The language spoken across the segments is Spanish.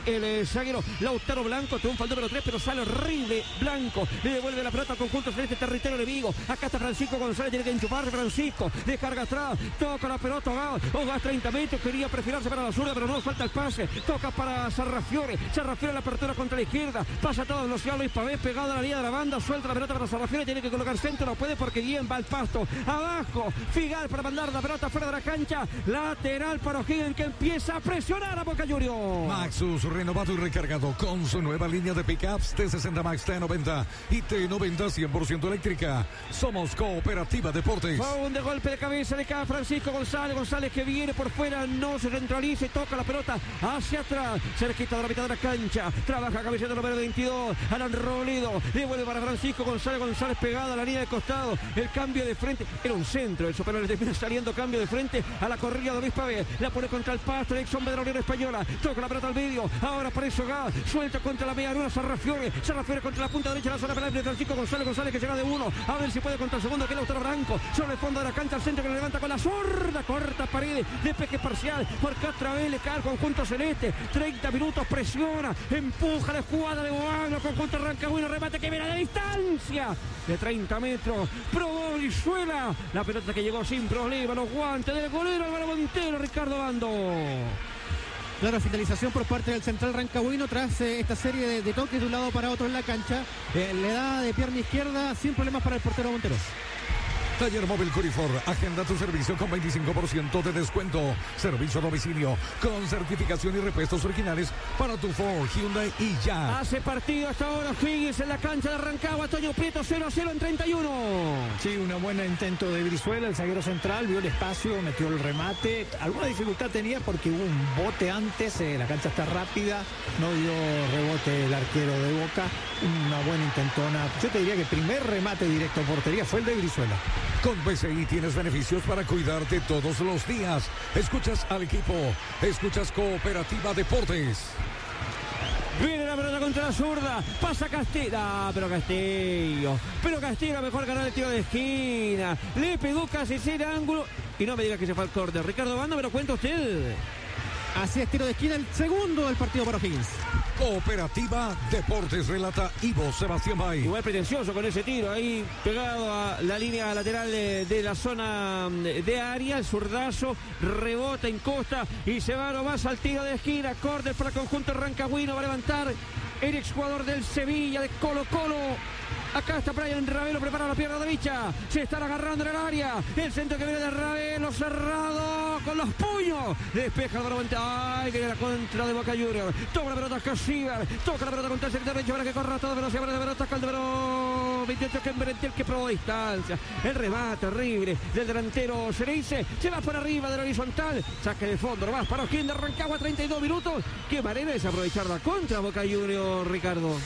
el zaguero Lautaro Blanco. Triunfa el número 3, pero sale horrible. Blanco le devuelve la pelota al conjunto celeste territorio de Vigo. Acá está Francisco González, tiene que enchufarse. Francisco descarga atrás, toca la pelota. Hogas 30 metros, quería perfilarse para la zurda, pero no falta el pase. Toca para Sarrafiore. Sarrafiore la apertura contra la izquierda. Pasa a toda velocidad Luis Pavés, pegado a la línea de la banda. Suelta la pelota para Sarrafiore, tiene que colocar centro, no puede porque bien va al pasto. Abajo, Figal para mandar la pelota fuera de la cancha. Lateral para O'Higgins, que empieza a presionar a Boca Juniors. Maxus, renovado y recargado con su nueva línea de pickups T60 Max, T90 y T90 100% eléctrica. Somos Cooperativa Deportes. Un de golpe de cabeza de cada Francisco González. González que viene por fuera, no se centraliza y toca la pelota hacia atrás, cerquita de la mitad de la cancha. Trabaja cabecita número 22, Alan Robledo. Devuelve para Francisco González. González pegada a la línea de costado. El cambio de frente, era un centro eso, pero le termina saliendo cambio de frente a la corrida de Luis Pavés. La pone contra el pasto, el ex hombre de la Unión Española. Toca la pelota al medio, ahora aparece Hogas. Suelta contra la media luna Sarrafiore. Sarrafiore contra la punta derecha de la zona penal de Francisco González. González que llega de uno, a ver si puede contra el segundo, que es Lautaro Blanco. Sobre el fondo de la cancha, al centro que le levanta con la zurda. Corta Paredes, despeje parcial. Por otra vez le cae al conjunto celeste. 30 minutos, presiona, empuja la jugada de Boagno. Conjunto Rancagüino, remate que viene de distancia de 30 metros. Probó Brizuela. La pelota que llegó sin problema. Los guantes del golero Álvaro Montero, Ricardo Bando. Claro, finalización por parte del central rancagüino tras esta serie de toques de un lado para otro en la cancha. Le da de pierna izquierda sin problemas para el portero Montero. Taller Móvil Curifor, agenda tu servicio con 25% de descuento. Servicio a domicilio con certificación y repuestos originales para tu Ford, Hyundai y ya. Hace partido hasta ahora Higgins en la cancha de Rancagua. Toño Prieto 0-0 en 31. Sí, una buena intento de Brizuela, el zaguero central, vio el espacio, metió el remate. Alguna dificultad tenía porque hubo un bote antes, la cancha está rápida, no dio rebote el arquero de Boca. Una buena intentona. Yo te diría que el primer remate directo a portería fue el de Brizuela. Con BCI tienes beneficios para cuidarte todos los días. Escuchas al equipo, escuchas Cooperativa Deportes. Viene la pelota contra la zurda, pasa Castillo. Pero Castillo mejor ganar el tiro de esquina. Le pegó casi ese ángulo. Y no me diga que se fue al córner. Ricardo Banda, me lo cuenta usted. Así es, tiro de esquina, el segundo del partido para Higgins. Cooperativa Deportes, relata Ivo Sebastián Bay. Igual pretencioso con ese tiro ahí pegado a la línea lateral de la zona de área. El zurdazo rebota en costa y se va nomás al tiro de esquina. Córner para el conjunto rancagüino. Va a levantar el exjugador del Sevilla, de Colo Colo. Acá está Brian Ravelo, prepara la pierna derecha. Se están agarrando en el área. El centro que viene de Ravelo, cerrado con los puños. Despeja el balón. Ay, que la contra de Boca Juniors. Toma la pelota Casíbar. Toca la pelota contra el sector derecho para que corra toda velocidad. Para la pelota Calderón. 28 que Merentiel que probó distancia. El remate horrible del delantero Cereice. Se va por arriba del horizontal. Saque de fondo nomás para O'Higgins de Rancagua. 32 minutos. Qué manera es aprovechar la contra Boca Juniors, Ricardo.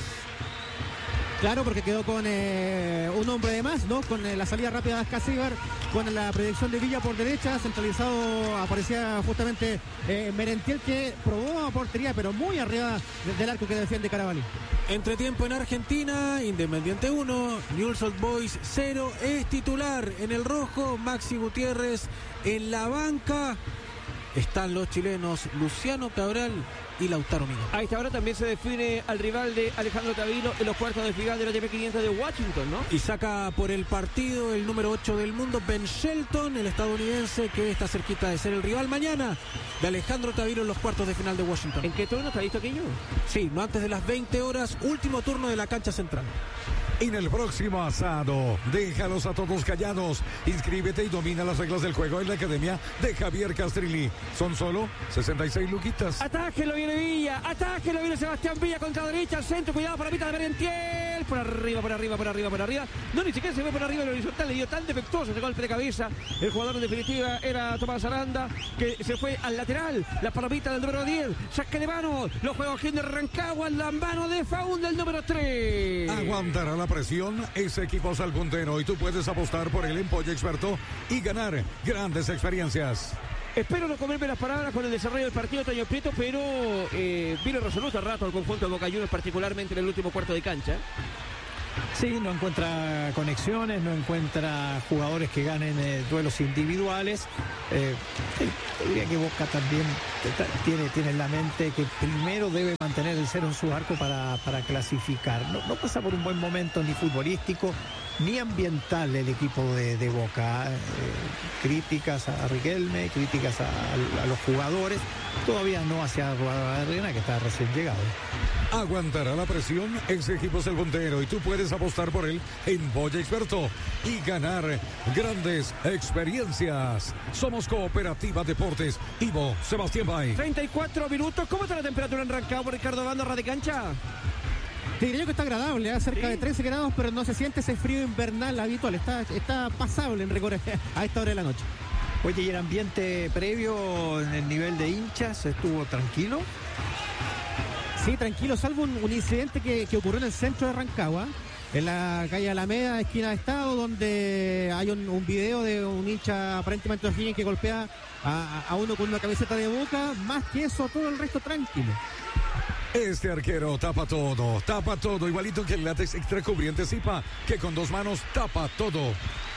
Claro, porque quedó con un hombre de más, ¿no? Con la salida rápida de Ascasíbar, con la proyección de Villa por derecha, centralizado aparecía justamente Merentiel, que probó a portería, pero muy arriba del arco que defiende Carabalí. Entretiempo en Argentina, Independiente 1, Newell's Old Boys 0, es titular en el rojo, Maxi Gutiérrez en la banca. Están los chilenos Luciano Cabral y Lautaro Miguel. A esta hora también se define al rival de Alejandro Tavilo en los cuartos de final de la ATP 500 de Washington, ¿no? Y saca por el partido el número 8 del mundo, Ben Shelton, el estadounidense, que está cerquita de ser el rival mañana de Alejandro Tavilo en los cuartos de final de Washington. ¿En qué turno está listo aquello? Sí, no antes de las 20 horas, último turno de la cancha central. En el próximo asado, déjalos a todos callados. Inscríbete y domina las reglas del juego en la academia de Javier Castrilli. Son solo 66 luquitas. Atájelo, viene Villa. Atájelo, viene Sebastián Villa contra la derecha, al centro. Cuidado para la mitad de Merentiel. Por arriba. No, ni siquiera se ve por arriba el horizontal. Le dio tan defectuoso ese golpe de cabeza. El jugador en definitiva era Tomás Aranda, que se fue al lateral. La palomita del número 10. Saque de mano. Lo juega O'Higgins de Rancagua. La mano de Faún del número 3. Aguantará la presión ese equipo salpuntero y tú puedes apostar por el Empolle Experto y ganar grandes experiencias. Espero no comerme las palabras con el desarrollo del partido, Toño Prieto, pero vino resoluto al rato al conjunto de Boca Juniors, particularmente en el último cuarto de cancha. Sí, no encuentra conexiones, no encuentra jugadores que ganen duelos individuales. Diría que Boca también tiene en la mente que primero debe mantener el cero en su arco para clasificar. No pasa por un buen momento ni futbolístico ni ambiental el equipo de Boca. Críticas a Riquelme, críticas a los jugadores, todavía no hacia Arena, que está recién llegado. Aguantará la presión, ese equipo es el puntero y tú puedes apostar por él en Boya Experto y ganar grandes experiencias. Somos Cooperativa Deportes. Ivo Sebastián Bay. 34 minutos. ¿Cómo está la temperatura en Rancagua, Ricardo Banda, Radio Cancha? Te diría que está agradable, cerca de 13 grados, pero no se siente ese frío invernal habitual. Está pasable en rigor a esta hora de la noche. Oye, ¿y el ambiente previo en el nivel de hinchas estuvo tranquilo? Sí, tranquilo, salvo un incidente que ocurrió en el centro de Rancagua, en la calle Alameda, esquina de Estado, donde hay un video de un hincha aparentemente O'Higgins que golpea a uno con una camiseta de Boca. Más que eso, todo el resto tranquilo. Este arquero tapa todo, igualito que el látex extra cubriente Zipa, que con dos manos tapa todo.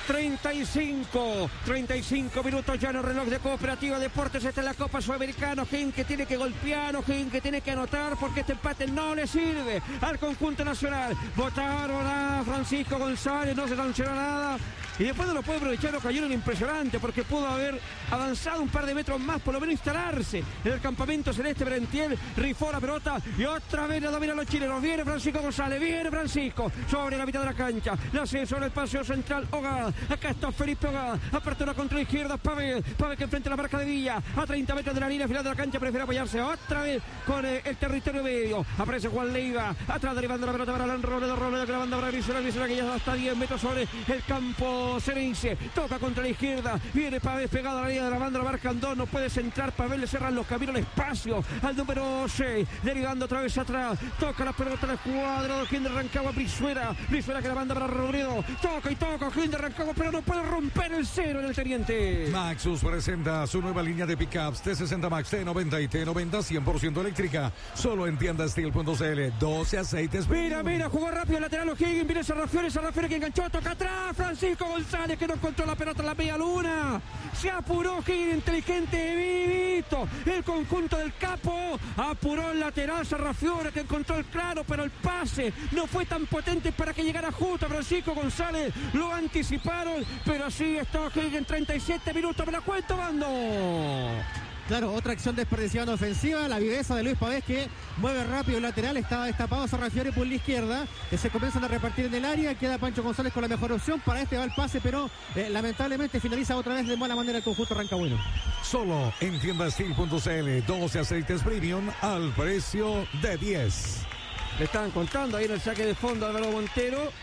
35 minutos ya en el reloj de Cooperativa Deportes. Esta es la Copa Sudamericana. O'Higgins que tiene que golpear, O'Higgins que tiene que anotar, porque este empate no le sirve al conjunto nacional. Votaron a Francisco González, no se sancionó nada. Y después no lo puede aprovechar O'Higgins, impresionante, porque pudo haber avanzado un par de metros más, por lo menos instalarse en el campamento celeste. Merentiel rifó la pelota y otra vez la dominan los chilenos. Viene Francisco González, viene Francisco sobre la mitad de la cancha. La hace sobre el paseo central Ogada. Acá está Felipe Ogada. Apertura contra la izquierda, Pavel que enfrenta la marca de Villa. A 30 metros de la línea final de la cancha, prefiere apoyarse otra vez con el territorio medio. Aparece Juan Leiva, atrás derivando la pelota para Alan Roledo que la banda para Brizuela que ya está 10 metros sobre el campo Cerense. Toca contra la izquierda, viene Pavel pegado a la línea de la banda, la marcan dos, no puede centrar Pavel, le cerran los caminos, el espacio al número 6, derivando otra vez atrás, toca la pelota al cuadro, quien de Rancagua, Brizuela que la banda para Robledo, toca, quien de Rancagua, pero no puede romper el cero en el Teniente. Maxus presenta su nueva línea de pickups T60 Max, T90 y T90 100% eléctrica, solo en tiendasteel.cl. 12 aceites. Mira, jugó rápido el lateral O'Higgins, viene Sarrafiore que enganchó, toca atrás, Francisco González que no encontró la pelota en la media luna. Se apuró O'Higgins, inteligente, vivito. El conjunto del Capo apuró el lateral Sarrafiore que encontró el claro, pero el pase no fue tan potente para que llegara justo a Francisco González. Lo anticiparon, pero así está O'Higgins, 37 minutos me la cuento, Bando. Claro, otra acción desperdiciada en ofensiva, la viveza de Luis Pavés que mueve rápido el lateral, estaba destapado Sarrafiore por la izquierda, se comienzan a repartir en el área, queda Pancho González con la mejor opción, para este va el pase, pero lamentablemente finaliza otra vez de mala manera el conjunto rancagüino. Solo en tiendasteel.cl, 12 aceites premium al precio de 10. Le estaban contando ahí en el saque de fondo a Álvaro Montero,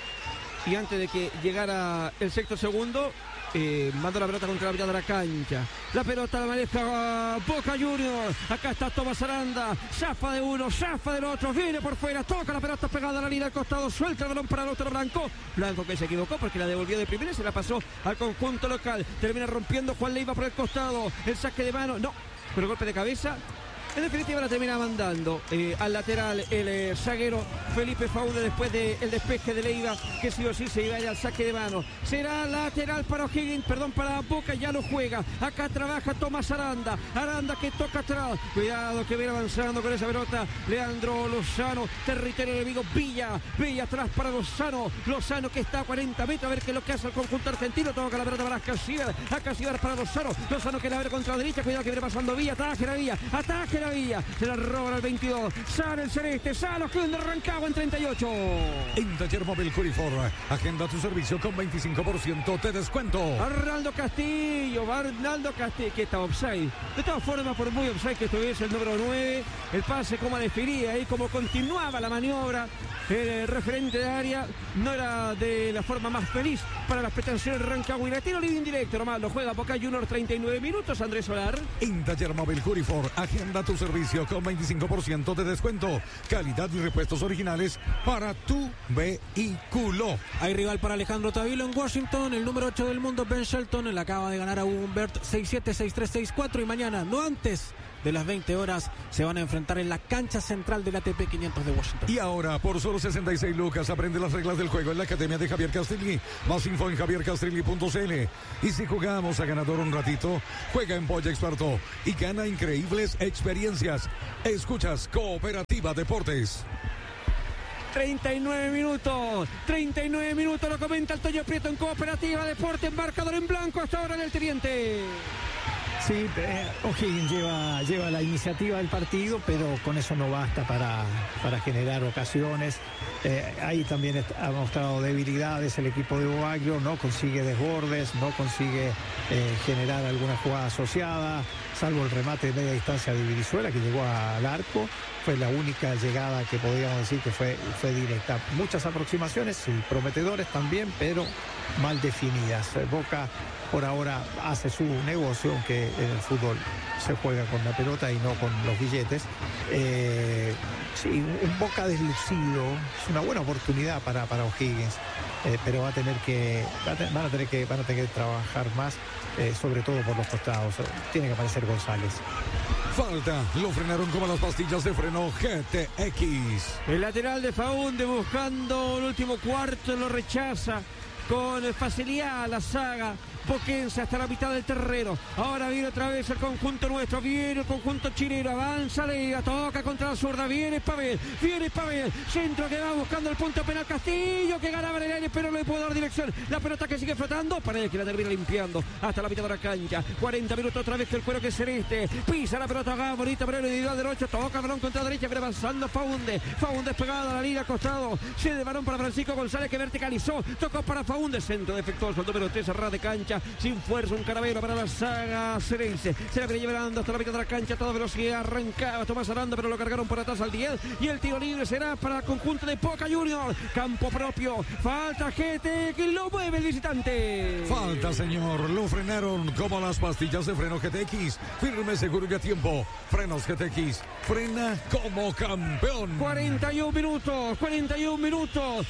y antes de que llegara el sexto segundo, mandó la pelota contra la mitad de la cancha. La pelota la maneja Boca Juniors. Acá está Tomás Aranda. Zafa de uno, zafa del otro. Viene por fuera, toca la pelota pegada a la línea al costado. Suelta el balón para el otro Blanco. Blanco que se equivocó porque la devolvió de primera y se la pasó al conjunto local. Termina rompiendo Juan Leiva por el costado. El saque de mano, no, pero golpe de cabeza. En definitiva la termina mandando al lateral el zaguero Felipe Faude después del despeje de Leiva, que sí o sí se iba al saque de mano. Será lateral para O'Higgins, para Boca, ya lo juega. Acá trabaja Tomás Aranda que toca atrás. Cuidado que viene avanzando con esa pelota Leandro Lozano, territorio enemigo. Villa atrás para Lozano que está a 40 metros, a ver qué es lo que hace el conjunto argentino. Toca la pelota para Casibar para Lozano que la abre contra la derecha. Cuidado que viene pasando Villa, ataje la Villa, se la roba al 22, sale el celeste, sale O'Higgins de Rancagua en 38. En Taller Móvil Curifor, agenda tu servicio con 25% de descuento. Arnaldo Castillo, que está offside. De todas formas, por muy offside que estuviese el número 9, el pase como definía y como continuaba la maniobra, el referente de área no era de la forma más feliz para las pretensiones de Rancagua. Y la tiro libre indirecto, nomás lo juega Boca Juniors, 39 minutos, Andrés Solar. En Taller Móvil Curifor, agenda tu servicio con 25% de descuento. Calidad y repuestos originales para tu vehículo. Hay rival para Alejandro Tavilo en Washington. El número 8 del mundo, Ben Shelton, le acaba de ganar a Humbert 6-7, 6-3, 6-4. Y mañana, no antes de las 20 horas se van a enfrentar en la cancha central del ATP 500 de Washington. Y ahora, por solo 66 lucas, aprende las reglas del juego en la Academia de Javier Castrilli. Más info en javiercastrilli.cl. Y si jugamos a ganador un ratito, juega en Boya Experto y gana increíbles experiencias. Escuchas Cooperativa Deportes. 39 minutos, lo comenta el Toño Prieto en Cooperativa Deportes, marcador en blanco hasta ahora del Teniente. Sí, O'Higgins lleva la iniciativa del partido, pero con eso no basta para generar ocasiones. Ahí también ha mostrado debilidades el equipo de Boaglio, no consigue desbordes, no consigue generar alguna jugada asociada, salvo el remate de media distancia de Brizuela que llegó al arco. Fue la única llegada que podríamos decir que fue directa. Muchas aproximaciones, sí, prometedores también, pero mal definidas. Boca por ahora hace su negocio, aunque en el fútbol se juega con la pelota y no con los billetes. Sí, un Boca deslucido, es una buena oportunidad para O'Higgins, pero van a tener que trabajar más, sobre todo por los costados. Tiene que aparecer González. Falta, lo frenaron como las pastillas de freno GTX. El lateral de Faúnde buscando el último cuarto, lo rechaza con facilidad la saga boquense hasta la mitad del terreno. Ahora viene otra vez el conjunto nuestro, viene el conjunto chileno, avanza Leiva, toca contra la zurda, viene Pavel, centro que va buscando el punto penal Castillo, que ganaba en el aire, pero no le puede dar dirección, la pelota que sigue flotando, Paredes que la termina limpiando hasta la mitad de la cancha. 40 minutos otra vez que el cuero que es celeste, pisa la pelota acá, bonita, pero el individual del 8, toca el balón contra la derecha, pero avanzando Faúnde despegado a la línea, costado, cede el balón para Francisco González que verticalizó, tocó para Faúnde, centro defectuoso, el número 3, cerrada de cancha, sin fuerza, un Caravero para la saga Cerense, se la viene llevando hasta la mitad de la cancha a toda velocidad, arrancaba Tomás Aranda, pero lo cargaron por atrás al 10, y el tiro libre será para el conjunto de Boca Juniors, campo propio, falta GT, que lo mueve el visitante. Falta, señor, lo frenaron como las pastillas de freno GTX, firme, seguro y a tiempo, frenos GTX, frena como campeón. 41 minutos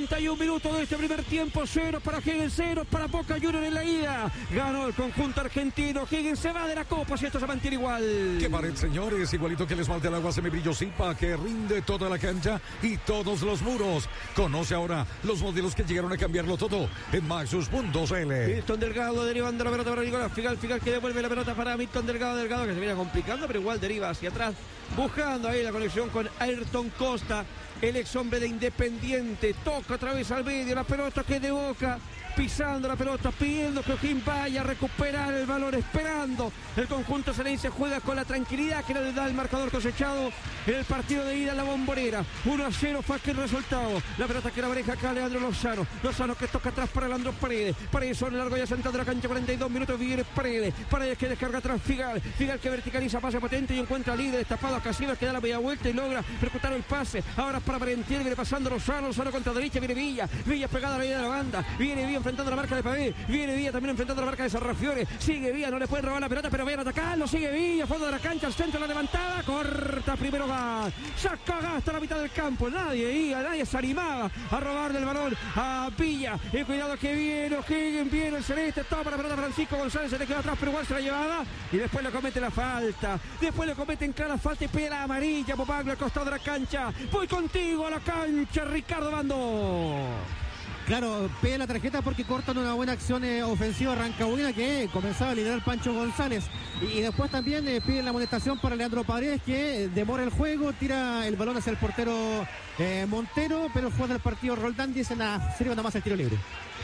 de este primer tiempo, 0 para Higgins, 0 para Boca Juniors en la ida. Ganó el conjunto argentino. Higgins se va de la Copa si esto se mantiene igual. Qué pared, señores, igualito que el esmalte al agua semibrillo Zipa, que rinde toda la cancha y todos los muros. Conoce ahora los modelos que llegaron a cambiarlo todo en Maxus.cl. Milton Delgado derivando la pelota para Nicolás Figal que devuelve la pelota para Milton Delgado que se viene complicando, pero igual deriva hacia atrás, buscando ahí la conexión con Ayrton Costa, el ex hombre de Independiente. Toca otra vez al medio, la pelota que es de Boca, pisando la pelota, pidiendo que O'Higgins vaya a recuperar el balón, esperando. El conjunto cerense juega con la tranquilidad que le da el marcador cosechado en el partido de ida en la Bombonera. 1-0 fue aquel resultado. La pelota que la maneja acá Leandro Lozano que toca atrás para Leandro Paredes sobre el largo ya central de la cancha, 42 minutos, viene Paredes que descarga atrás Figal que verticaliza, pase potente y encuentra líder destapado a Casillas, que da la media vuelta y logra percutar el pase. Ahora para Parentier, viene pasando Lozano contra derecha, viene Villa pegada a la línea de la banda, viene Villa enfrentando la marca de Pavé, viene Villa también enfrentando la marca de Sarrafiore, sigue Villa, no le pueden robar la pelota, pero vayan a atacarlo, sigue Villa, fondo de la cancha, al centro, la levantada, corta primero Gas, saca Gas hasta la mitad del campo, nadie se animaba a robarle el balón a Villa, y cuidado que viene O'Higgins, viene el celeste, toma la pelota Francisco González, se le queda atrás, pero igual se la llevaba, y después le comete la falta, después le cometen clara falta y pega la amarilla, Popaglo al costado de la cancha, voy contigo a la cancha, Ricardo Bando. Claro, pide la tarjeta porque cortan una buena acción ofensiva rancagüina que comenzaba a liderar Pancho González. Y después también piden la amonestación para Leandro Paredes, que demora el juego, tira el balón hacia el portero Montero, pero el jugador del partido Roldán dice nada, sirve nada más el tiro libre.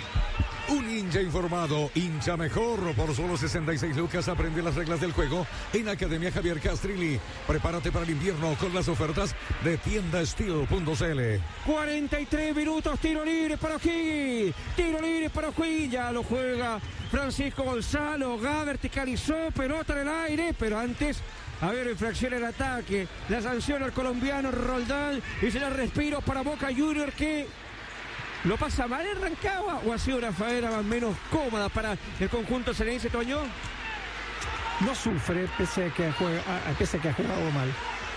Un hincha informado, hincha mejor. Por solo 66 lucas aprende las reglas del juego en Academia Javier Castrilli. Prepárate para el invierno con las ofertas de tiendasteel.cl. 43 minutos, tiro libre para O'Higgins. Ya lo juega Francisco Gonzalo. Gá verticalizó, pelota en el aire, pero antes a ver, infracción en ataque. La sanción al colombiano Roldán y se la respiro para Boca Juniors, que ¿lo pasa mal en Rancagua o ha sido una faena más o menos cómoda para el conjunto cerense, Toño? No sufre pese a que ha jugado mal.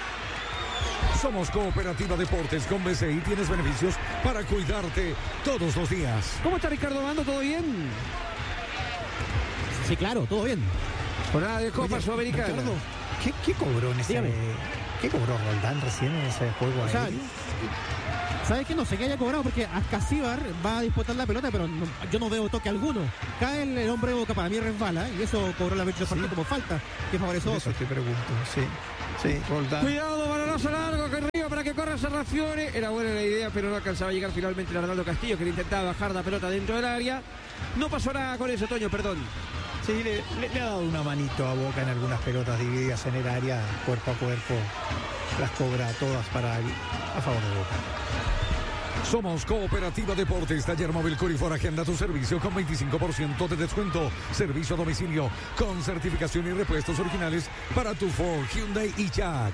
Somos Cooperativa Deportes con BCI. Tienes beneficios para cuidarte todos los días. ¿Cómo está Ricardo Bando? ¿Todo bien? Sí, claro, todo bien. Jornada de Copa Sudamericana. Ricardo, ¿Qué cobró en ese? Dígame. ¿Qué cobró Roldán recién en ese juego? O sea, aéreo? ¿sabes qué? No sé qué haya cobrado porque Ascasíbar va a disputar la pelota, pero yo no veo toque alguno. Cae el hombre de Boca, para mí resbala, y eso cobró la fecha partido como falta, que favoreció a Eso Oso. te pregunto, sí. Sí, Roldán. Cuidado, balonazo largo que arriba para que corra Serrafiore. Era buena la idea, pero no alcanzaba a llegar finalmente Arnaldo Castillo, que le intentaba bajar la pelota dentro del área. No pasó nada con eso, Toño, perdón. Sí, le ha dado una manito a Boca en algunas pelotas divididas en el área, cuerpo a cuerpo. Las cobra todas a favor de Boca. Somos Cooperativa Deportes, taller móvil Curifor, agenda tu servicio con 25% de descuento, servicio a domicilio con certificación y repuestos originales para tu Ford, Hyundai y Jack.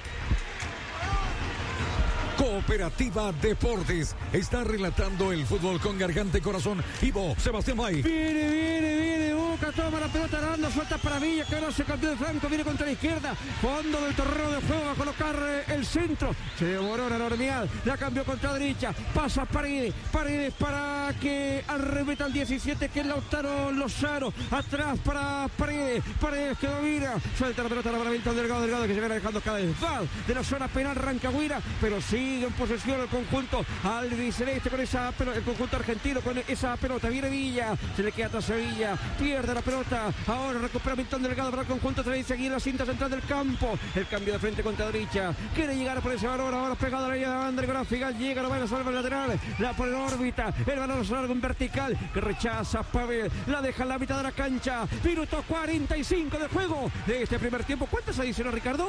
Cooperativa Deportes está relatando el fútbol con garganta y corazón. Ivo Sebastián May. Viene Boca, toma la pelota, Aranda, suelta para Villa, que ahora se cambió de flanco, viene contra la izquierda, fondo del terreno de juego a colocar el centro, se demoró la Normial, la cambió contra derecha, pasa Paredes para que arremeta al 17, que es Lautaro Lozano, atrás para Paredes que domina, suelta la pelota para Víctor Delgado que se viene dejando cada vez más de la zona penal Rancagüira, pero sigue en posesión el conjunto albiceleste con esa pelota, el conjunto argentino con esa pelota, viene Villa, se le queda atrás a Villa, pierde la pelota, ahora recupera Víctor Delgado para el conjunto, trae seguir la cinta central del campo, el cambio de frente contra derecha, quiere llegar por ese balón, ahora pegado a la línea de banda, el Figal llega, lo va a salvar el lateral, la pone en órbita, el balón es largo en vertical, que rechaza Pavel, la deja en la mitad de la cancha, minuto 45 de juego de este primer tiempo. ¿Cuántas adiciones, Ricardo?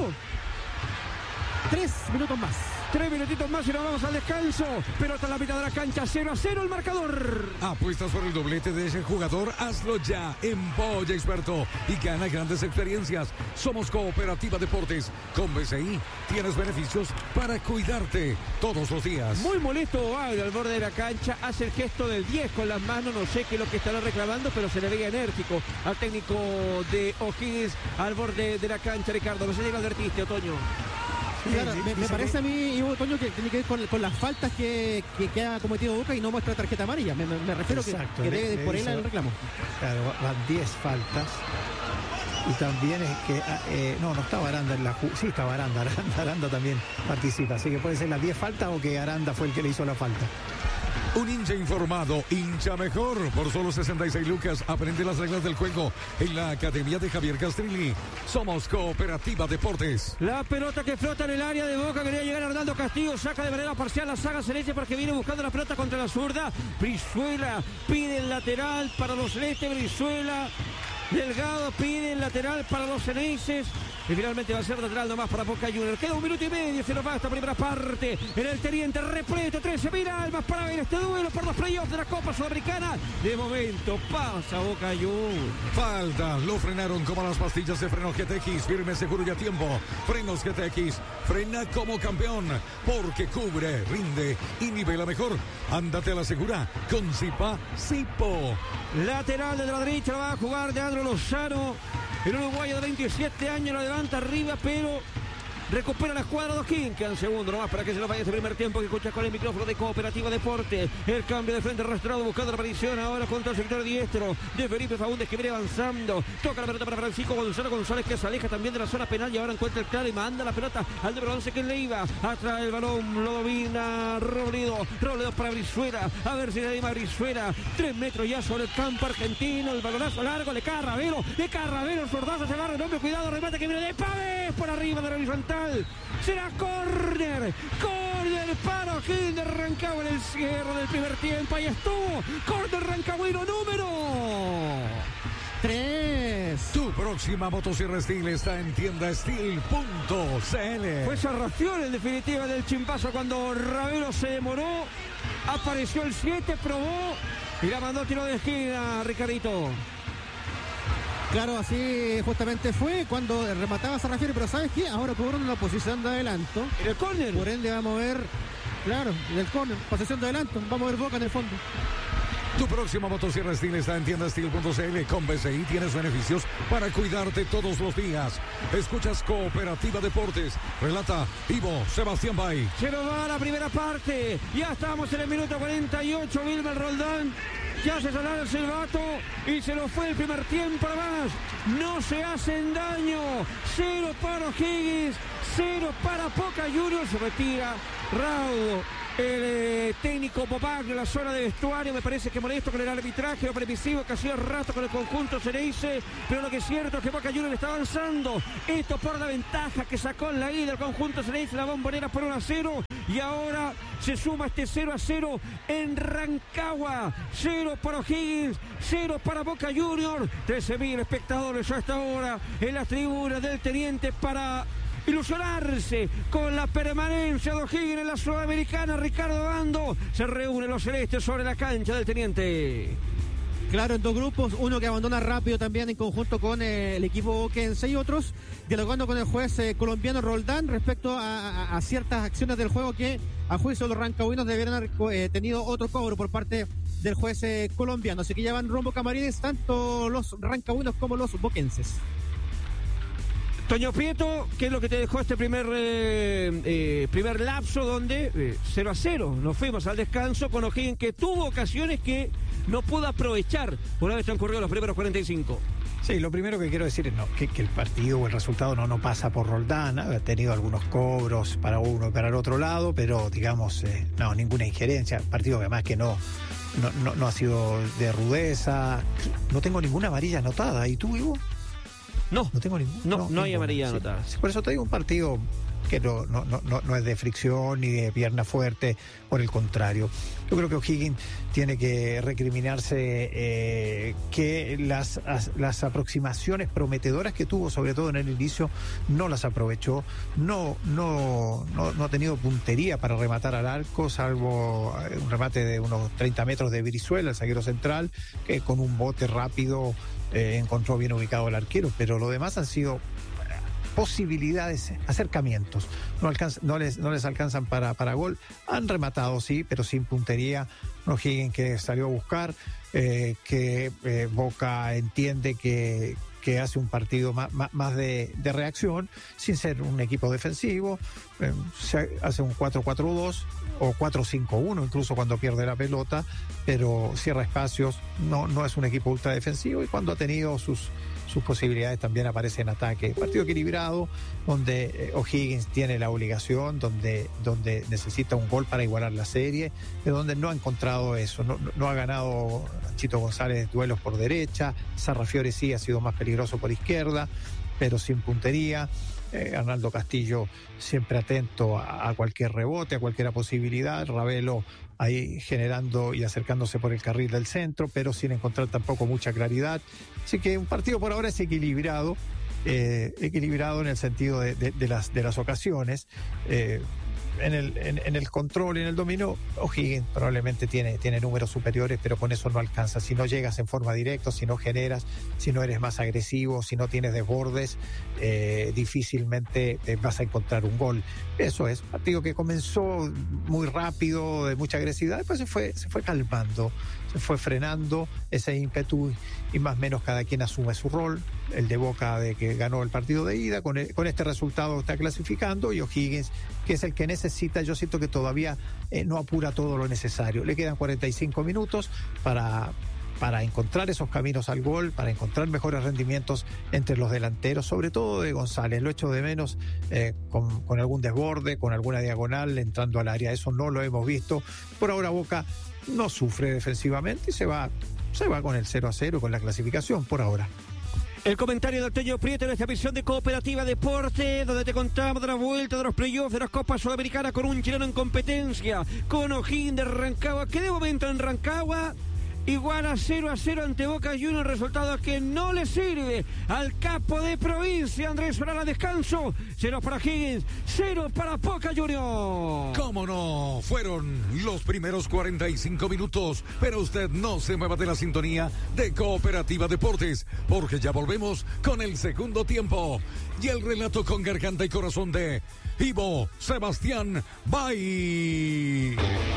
3 minutos más. 3 minutitos más y nos vamos al descanso. Pelota en la mitad de la cancha, 0-0 el marcador. ¿Apuestas por el doblete de ese jugador? Hazlo ya en Boya Experto y gana grandes experiencias. Somos Cooperativa Deportes. Con BCI tienes beneficios para cuidarte todos los días. Muy molesto Bagre al borde de la cancha, hace el gesto del 10 con las manos, no sé qué es lo que estará reclamando, pero se le veía enérgico al técnico de O'Higgins al borde de la cancha, Ricardo. No sé si lo advertiste, Otoño. Claro, me parece a mí, Ivo Toño, que tiene que ver con las faltas que ha cometido Boca y no muestra tarjeta amarilla. Me refiero Exacto, que debe por él hizo, el reclamo. Claro, van 10 faltas. Y también es que, no estaba Aranda en la sí estaba Aranda también participa, así que puede ser las 10 faltas o que Aranda fue el que le hizo la falta. Un hincha informado, hincha mejor. Por solo 66 lucas, aprende las reglas del juego en la Academia de Javier Castrilli. Somos Cooperativa Deportes. La pelota que flota en el área de Boca, quería llegar Arnaldo Castillo, saca de manera parcial la saga celeste porque viene buscando la pelota contra la zurda. Brizuela pide el lateral para los celestes, Brizuela. Delgado pide el lateral para los ceneices. Y finalmente va a ser lateral nomás para Boca Juniors. Queda 1 minuto y medio, se nos va esta primera parte. En el Teniente repleto, 13.000 almas para ver este duelo por los playoffs de la Copa Sudamericana. De momento pasa Boca Juniors. Falta, lo frenaron como las pastillas de freno GTX, firme, seguro y a tiempo. Frenos GTX, frena como campeón, porque cubre, rinde y nivela mejor. Ándate a la segura con Zipa Zipo. Lateral de la derecha, lo va a jugar Leandro Lozano. El uruguayo de 27 años lo levanta arriba, pero recupera la escuadra de O'Higgins. Quedan segundos nomás para que se lo vaya ese primer tiempo que escucha con el micrófono de Cooperativa Deporte. El cambio de frente arrastrado buscando la aparición ahora contra el sector diestro de Felipe Faúndez que viene avanzando. Toca la pelota para Francisco González que se aleja también de la zona penal y ahora encuentra el claro y manda la pelota al número 11 que le iba. Atrás el balón lo domina Robledo para Brizuela. A ver si le anima Brizuela. 3 metros ya sobre el campo argentino. El balonazo largo le cae a Ravelo. El sordazo se agarra el hombre. Cuidado, remate que viene de Pávez por arriba de la horizontal. Será córner para O'Higgins de Rancagua en el cierre del primer tiempo. Ahí estuvo, córner rancagüino número 3. Tu próxima motosierra Steel está en tienda Steel.cl. Fue Serrafiore en definitiva del chimpazo cuando Ravelo se demoró. Apareció el 7, probó y la mandó tiro de esquina, Ricardito. Claro, así justamente fue cuando remataba Serrafiore, pero ¿sabes qué? Ahora cobraron una posición de adelanto. ¿En el córner? Por ende vamos a ver, claro, en el córner, posición de adelanto. Vamos a ver Boca en el fondo. Tu próxima motosierra Steel está en tiendasteel.cl. Con BCI tienes beneficios para cuidarte todos los días. Escuchas Cooperativa Deportes. Relata Ivo Sebastián Bay. Se nos va la primera parte. Ya estamos en el minuto 48. Wilmer Roldán Ya se salió el silbato y se lo fue el primer tiempo además. No se hacen daño. 0 para O'Higgins, 0 para Boca Juniors. Se retira Raudo. El técnico Bobagno en la zona de vestuario, me parece que molesto con el arbitraje, lo permisivo que hacía rato con el conjunto Ceneice, pero lo que es cierto es que Boca Juniors está avanzando. Esto por la ventaja que sacó en la ida el conjunto Ceneice, la Bombonera por 1-0, y ahora se suma este 0-0 en Rancagua. 0 para O'Higgins, 0 para Boca Juniors. 13.000 espectadores hasta ahora en las tribunas del Teniente para ilusionarse con la permanencia de O'Higgins en la Sudamericana. Ricardo Bando, se reúnen los celestes sobre la cancha del Teniente. Claro, en dos grupos, uno que abandona rápido también en conjunto con el equipo boquense y otros dialogando con el juez colombiano Roldán respecto a ciertas acciones del juego que a juicio de los rancagüinos deberían haber tenido otro cobro por parte del juez colombiano. Así que ya van rumbo camarines tanto los rancagüinos como los boquenses. Toño Prieto, ¿qué es lo que te dejó este primer lapso donde 0-0? Nos fuimos al descanso con O'Higgins, que tuvo ocasiones que no pudo aprovechar una vez transcurrido los primeros 45. Sí, lo primero que quiero decir es que el partido o el resultado no pasa por Roldán. Ha tenido algunos cobros para uno y para el otro lado, pero digamos, ninguna injerencia. Partido que además que no ha sido de rudeza. No tengo ninguna amarilla anotada. ¿Y tú, Ivo? No tengo ninguna. No hay amarilla anotada. Sí, por eso te digo, un partido que no es de fricción ni de pierna fuerte, por el contrario. Yo creo que O'Higgins tiene que recriminarse que las aproximaciones prometedoras que tuvo, sobre todo en el inicio, no las aprovechó. No ha tenido puntería para rematar al arco, salvo un remate de unos 30 metros de Brizuela, el zaguero central, que con un bote rápido encontró bien ubicado el arquero, pero lo demás han sido posibilidades, acercamientos. No les alcanzan para gol. Han rematado, sí, pero sin puntería. O'Higgins que salió a buscar, que Boca entiende que hace un partido más de reacción, sin ser un equipo defensivo. Se hace un 4-4-2 o 4-5-1 incluso cuando pierde la pelota, pero cierra espacios. No es un equipo ultra defensivo, y cuando ha tenido sus posibilidades también aparece en ataque. Partido equilibrado, donde O'Higgins tiene la obligación, donde necesita un gol para igualar la serie, de donde no ha encontrado eso. No ha ganado Chito González duelos por derecha. Sarrafiore sí ha sido más peligroso por izquierda, pero sin puntería. Arnaldo Castillo siempre atento a cualquier rebote, a cualquier posibilidad. Ravelo ahí generando y acercándose por el carril del centro, pero sin encontrar tampoco mucha claridad. Así que un partido por ahora es equilibrado en el sentido de las ocasiones. En el control y en el dominio, O'Higgins probablemente tiene números superiores, pero con eso no alcanza. Si no llegas en forma directa, si no generas, si no eres más agresivo, si no tienes desbordes, difícilmente vas a encontrar un gol. Eso es, partido que comenzó muy rápido, de mucha agresividad, después se fue calmando, se fue frenando ese ímpetu, y más o menos cada quien asume su rol. El de Boca, de que ganó el partido de ida, con este resultado está clasificando, y O'Higgins, que es el que necesita. Yo siento que todavía no apura todo lo necesario. Le quedan 45 minutos para encontrar esos caminos al gol, para encontrar mejores rendimientos entre los delanteros, sobre todo de González. Lo echo de menos con algún desborde, con alguna diagonal entrando al área. Eso no lo hemos visto. Por ahora Boca no sufre defensivamente y se va con el 0-0, con la clasificación por ahora. El comentario de Toño Prieto en esta edición de Cooperativa Deporte, donde te contamos de la vuelta de los playoffs de las Copas Sudamericanas con un chileno en competencia, con O'Higgins de Rancagua, que de momento en Rancagua igual a 0-0 ante Boca Juniors, resultado que no le sirve al capo de provincia, Andrés Solana. Descanso, 0 para Higgins, 0 para Boca Juniors. ¿Cómo no? Fueron los primeros 45 minutos, pero usted no se mueva de la sintonía de Cooperativa Deportes, porque ya volvemos con el segundo tiempo y el relato con garganta y corazón de Ivo Sebastián Bay.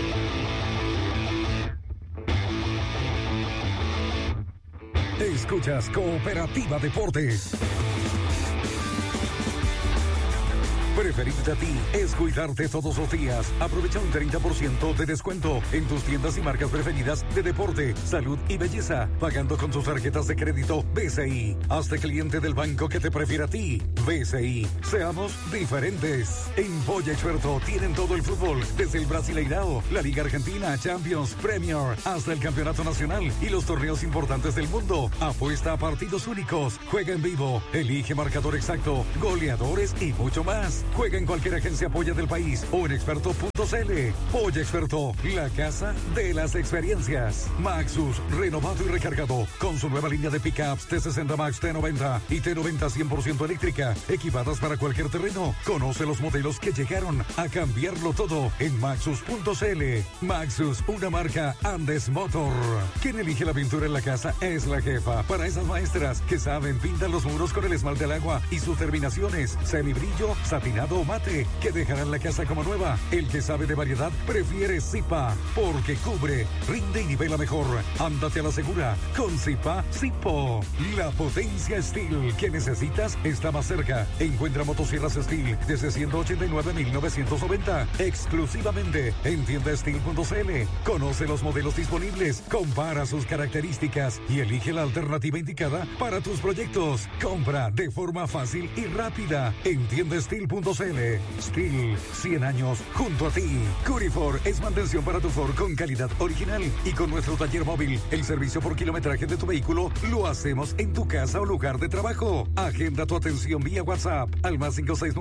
Escuchas Cooperativa Deportes. Preferirte a ti es cuidarte todos los días. Aprovecha un 30% de descuento en tus tiendas y marcas preferidas de deporte, salud y belleza, pagando con tus tarjetas de crédito BCI. Hazte cliente del banco que te prefiere a ti. BCI. Seamos diferentes. En Boya Experto tienen todo el fútbol, desde el Brasileirao, la Liga Argentina, Champions, Premier, hasta el Campeonato Nacional y los torneos importantes del mundo. Apuesta a partidos únicos, juega en vivo, elige marcador exacto, goleadores y mucho más. Juega en cualquier agencia Polla del país o en experto.cl. Polla Experto, la casa de las experiencias. Maxus, renovado y recargado, con su nueva línea de pickups T60 Max, T90 y T90 100% eléctrica, equipadas para cualquier terreno. Conoce los modelos que llegaron a cambiarlo todo en Maxus.cl. Maxus, una marca Andes Motor. Quien elige la pintura en la casa es la jefa. Para esas maestras que saben, pintan los muros con el esmalte al agua y sus terminaciones, semibrillo, satinado o mate, que dejarán la casa como nueva. El que sabe de variedad prefiere Zipa, porque cubre, rinde y nivela mejor. Ándate a la segura con Zipa Zipo. La potencia Steel que necesitas está más cerca. Encuentra motosierras Steel desde 189,990 exclusivamente en tiendasteel.cl. Conoce los modelos disponibles, compara sus características y elige la alternativa indicada para tus proyectos. Compra de forma fácil y rápida en tiendasteel.cl. Steel, 100 años junto a ti. Curifor es mantención para tu Ford con calidad original, y con nuestro taller móvil, el servicio por kilometraje de tu vehículo lo hacemos en tu casa o lugar de trabajo. Agenda tu atención vía WhatsApp al más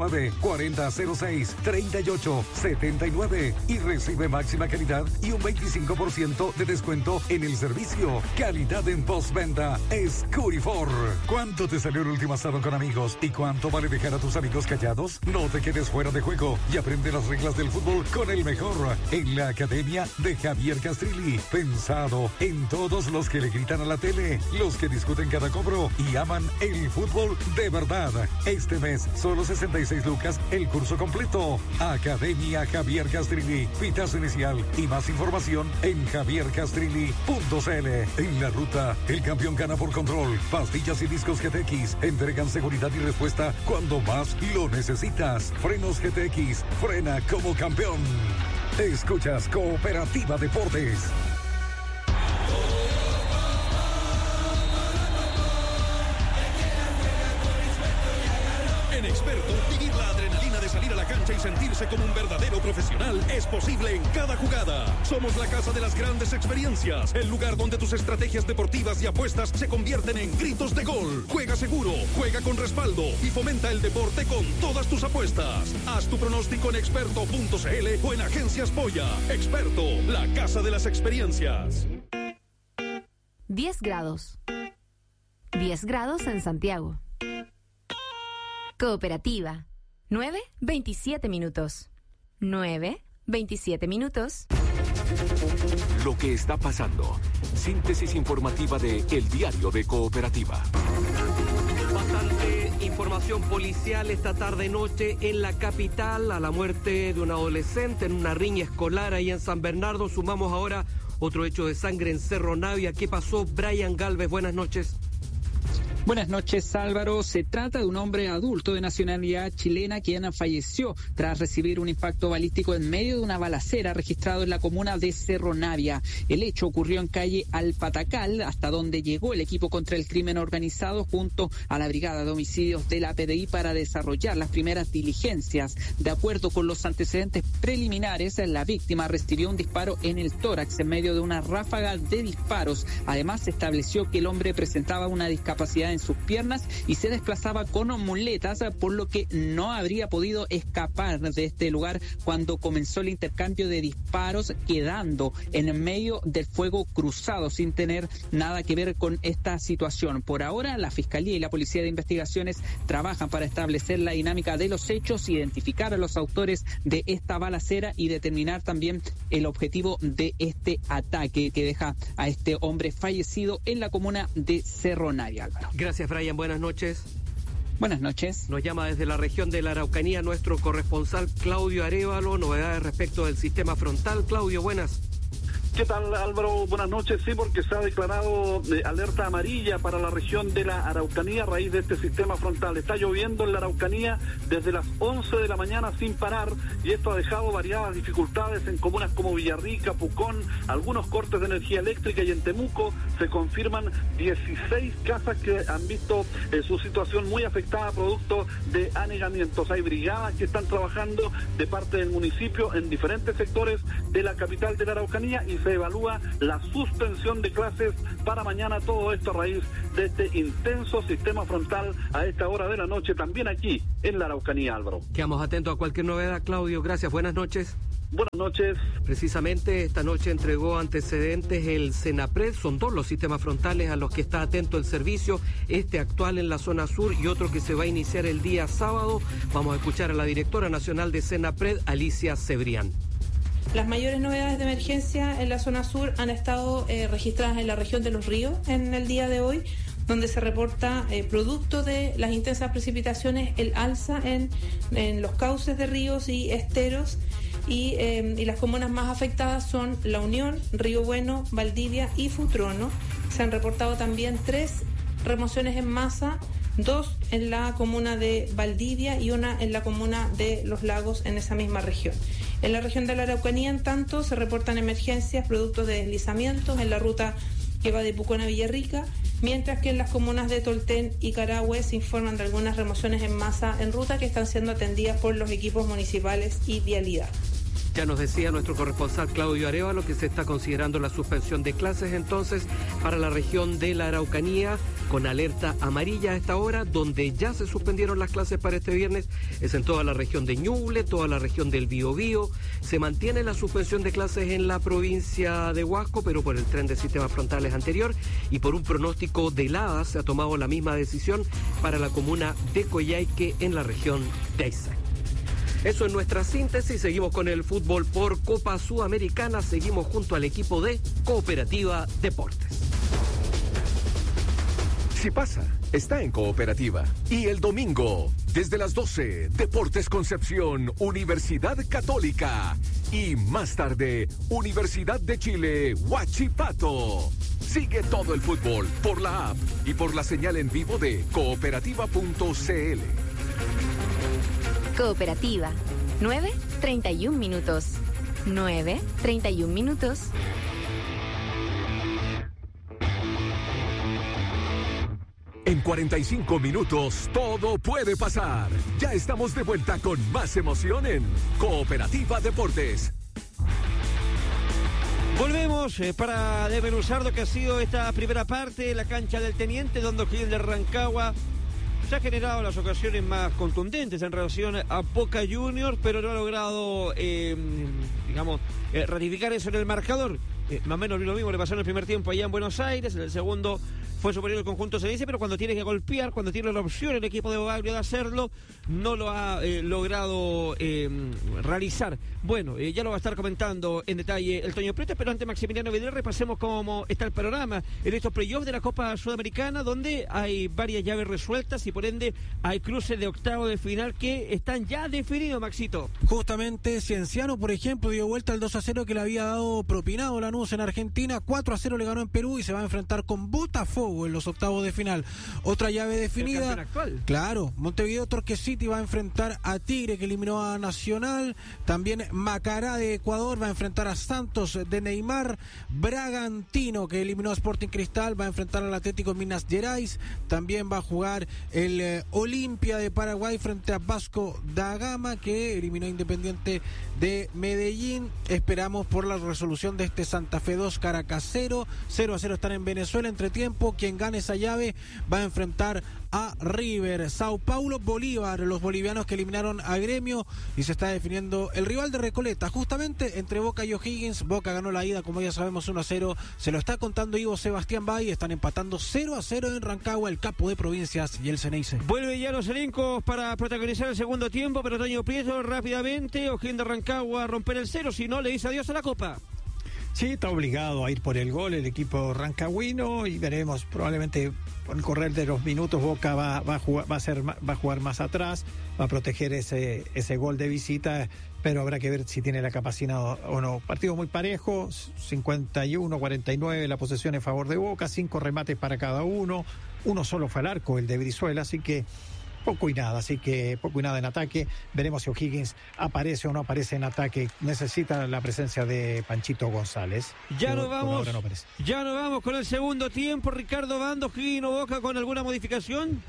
569-4006-3879 y recibe máxima calidad y un 25% de descuento en el servicio. Calidad en postventa es Curifor. ¿Cuánto te salió el último asado con amigos y cuánto vale dejar a tus amigos callados? No te quedes fuera de juego y aprende las reglas del fútbol con el mejor en la Academia de Javier Castrilli. Pensado en todos los que le gritan a la tele, los que discuten cada cobro y aman el fútbol de verdad. Este mes, solo 66 lucas el curso completo. Academia Javier Castrilli. Pitazo inicial y más información en javiercastrilli.cl. En la ruta, el campeón gana por control. Pastillas y discos GTX entregan seguridad y respuesta cuando más lo necesitas. Frenos GTX, frena como campeón. Escuchas Cooperativa Deportes. En Experto, vivir la adrenalina de salir a la cancha y sentirse como un verdadero profesional es posible en cada jugada. Somos la casa de las grandes experiencias, el lugar donde tus estrategias deportivas y apuestas se convierten en gritos de gol. Juega seguro, juega con respaldo y fomenta el deporte con todas tus apuestas. Haz tu pronóstico en experto.cl o en Agencias Polla. Experto, la casa de las experiencias. 10 grados. 10 grados en Santiago. Cooperativa. 9:27 minutos. 9:27 minutos. Lo que está pasando. Síntesis informativa de El Diario de Cooperativa. Bastante información policial esta tarde-noche en la capital, a la muerte de un adolescente en una riña escolar ahí en San Bernardo. Sumamos ahora otro hecho de sangre en Cerro Navia. ¿Qué pasó? Brian Galvez, buenas noches. Buenas noches, Álvaro. Se trata de un hombre adulto de nacionalidad chilena quien falleció tras recibir un impacto balístico en medio de una balacera registrado en la comuna de Cerro Navia. El hecho ocurrió en calle Alpatacal, hasta donde llegó el equipo contra el crimen organizado junto a la Brigada de Homicidios de la PDI para desarrollar las primeras diligencias. De acuerdo con los antecedentes preliminares, la víctima recibió un disparo en el tórax en medio de una ráfaga de disparos. Además, se estableció que el hombre presentaba una discapacidad en sus piernas y se desplazaba con muletas, por lo que no habría podido escapar de este lugar cuando comenzó el intercambio de disparos, quedando en medio del fuego cruzado sin tener nada que ver con esta situación. Por ahora, la Fiscalía y la Policía de Investigaciones trabajan para establecer la dinámica de los hechos, identificar a los autores de esta balacera y determinar también el objetivo de este ataque que deja a este hombre fallecido en la comuna de Cerro Navia, Álvaro. Gracias, Brian. Buenas noches. Buenas noches. Nos llama desde la región de la Araucanía nuestro corresponsal Claudio Arévalo. Novedades respecto del sistema frontal. Claudio, buenas. ¿Qué tal, Álvaro? Buenas noches. Sí, porque se ha declarado alerta amarilla para la región de la Araucanía a raíz de este sistema frontal. Está lloviendo en la Araucanía desde las 11 de la mañana sin parar y esto ha dejado variadas dificultades en comunas como Villarrica, Pucón, algunos cortes de energía eléctrica y en Temuco se confirman 16 casas que han visto su situación muy afectada producto de anegamientos. Hay brigadas que están trabajando de parte del municipio en diferentes sectores de la capital de la Araucanía y se evalúa la suspensión de clases para mañana, todo esto a raíz de este intenso sistema frontal a esta hora de la noche, también aquí en la Araucanía, Álvaro. Quedamos atentos a cualquier novedad, Claudio. Gracias, buenas noches. Buenas noches. Precisamente esta noche entregó antecedentes el Senapred. Son 2 los sistemas frontales a los que está atento el servicio, este actual en la zona sur y otro que se va a iniciar el día sábado. Vamos a escuchar a la directora nacional de Senapred, Alicia Cebrián. Las mayores novedades de emergencia en la zona sur han estado registradas en la región de Los Ríos en el día de hoy, donde se reporta, producto de las intensas precipitaciones, el alza en los cauces de ríos y esteros. Y las comunas más afectadas son La Unión, Río Bueno, Valdivia y Futrono. Se han reportado también 3 remociones en masa, 2 en la comuna de Valdivia y 1 en la comuna de Los Lagos en esa misma región. En la región de la Araucanía, en tanto, se reportan emergencias producto de deslizamientos en la ruta que va de Pucón a Villarrica, mientras que en las comunas de Tolten y Carahue se informan de algunas remociones en masa en ruta que están siendo atendidas por los equipos municipales y vialidad. Ya nos decía nuestro corresponsal Claudio Arévalo que se está considerando la suspensión de clases entonces para la región de la Araucanía con alerta amarilla a esta hora. Donde ya se suspendieron las clases para este viernes es en toda la región de Ñuble, toda la región del Biobío. Se mantiene la suspensión de clases en la provincia de Huasco, pero por el tren de sistemas frontales anterior y por un pronóstico de heladas se ha tomado la misma decisión para la comuna de Coyhaique en la región de Aysén. Eso es nuestra síntesis. Seguimos con el fútbol por Copa Sudamericana. Seguimos junto al equipo de Cooperativa Deportes. Si pasa, está en Cooperativa. Y el domingo, desde las 12, Deportes Concepción, Universidad Católica. Y más tarde, Universidad de Chile, Huachipato. Sigue todo el fútbol por la app y por la señal en vivo de cooperativa.cl. Cooperativa, 9:31 minutos. 9:31 minutos. En 45 minutos todo puede pasar. Ya estamos de vuelta con más emoción en Cooperativa Deportes. Volvemos para desmenuzar lo que ha sido esta primera parte, la cancha del Teniente, donde O'Higgins de Rancagua se ha generado las ocasiones más contundentes en relación a Boca Juniors, pero no ha logrado, ratificar eso en el marcador. Más o menos lo mismo le pasó en el primer tiempo allá en Buenos Aires, en el segundo fue superior el conjunto ceneice, pero cuando tiene que golpear, cuando tiene la opción el equipo de Bogaglio de hacerlo, no lo ha logrado realizar. Bueno, ya lo va a estar comentando en detalle el Toño Prieto, pero antes Maximiliano Vidal, repasemos cómo está el panorama en estos playoffs de la Copa Sudamericana, donde hay varias llaves resueltas y por ende hay cruces de octavo de final que están ya definidos, Maxito. Justamente Cienciano, por ejemplo, dio vuelta al 2-0 que le había dado propinado Lanús en Argentina, 4-0 le ganó en Perú y se va a enfrentar con Botafogo en los octavos de final. Otra llave definida. El actual. Claro, Montevideo Torque City va a enfrentar a Tigre, que eliminó a Nacional. También Macará de Ecuador va a enfrentar a Santos de Neymar. Bragantino, que eliminó a Sporting Cristal, va a enfrentar al Atlético Minas Gerais. También va a jugar el Olimpia de Paraguay frente a Vasco da Gama, que eliminó a Independiente de Medellín. Esperamos por la resolución de este Santa Fe 2, Caracas 0. 0-0 están en Venezuela. Entre tiempo, quien gane esa llave va a enfrentar a River. Sao Paulo, Bolívar, los bolivianos que eliminaron a Gremio, y se está definiendo el rival de Recoleta, justamente entre Boca y O'Higgins. Boca ganó la ida, como ya sabemos, 1-0. Se lo está contando Ivo Sebastián Bay. Están empatando 0-0 en Rancagua, el capo de provincias y el Ceneice. Vuelve ya los elencos para protagonizar el segundo tiempo, pero Toño Prieto rápidamente, O'Higgins de Rancagua a romper el 0, si no le dice adiós a la Copa. Sí, está obligado a ir por el gol el equipo rancagüino y veremos, probablemente con el correr de los minutos Boca va a jugar más atrás, va a proteger ese gol de visita, pero habrá que ver si tiene la capacidad o no. Partido muy parejo, 51-49 la posesión en favor de Boca, 5 remates para cada uno solo fue al arco, el de Brizuela, así que poco y nada en ataque. Veremos si O'Higgins aparece o no aparece en ataque. Necesita la presencia de Panchito González. Ya nos vamos con el segundo tiempo. Ricardo Bando, O'Higgins o Boca con alguna modificación.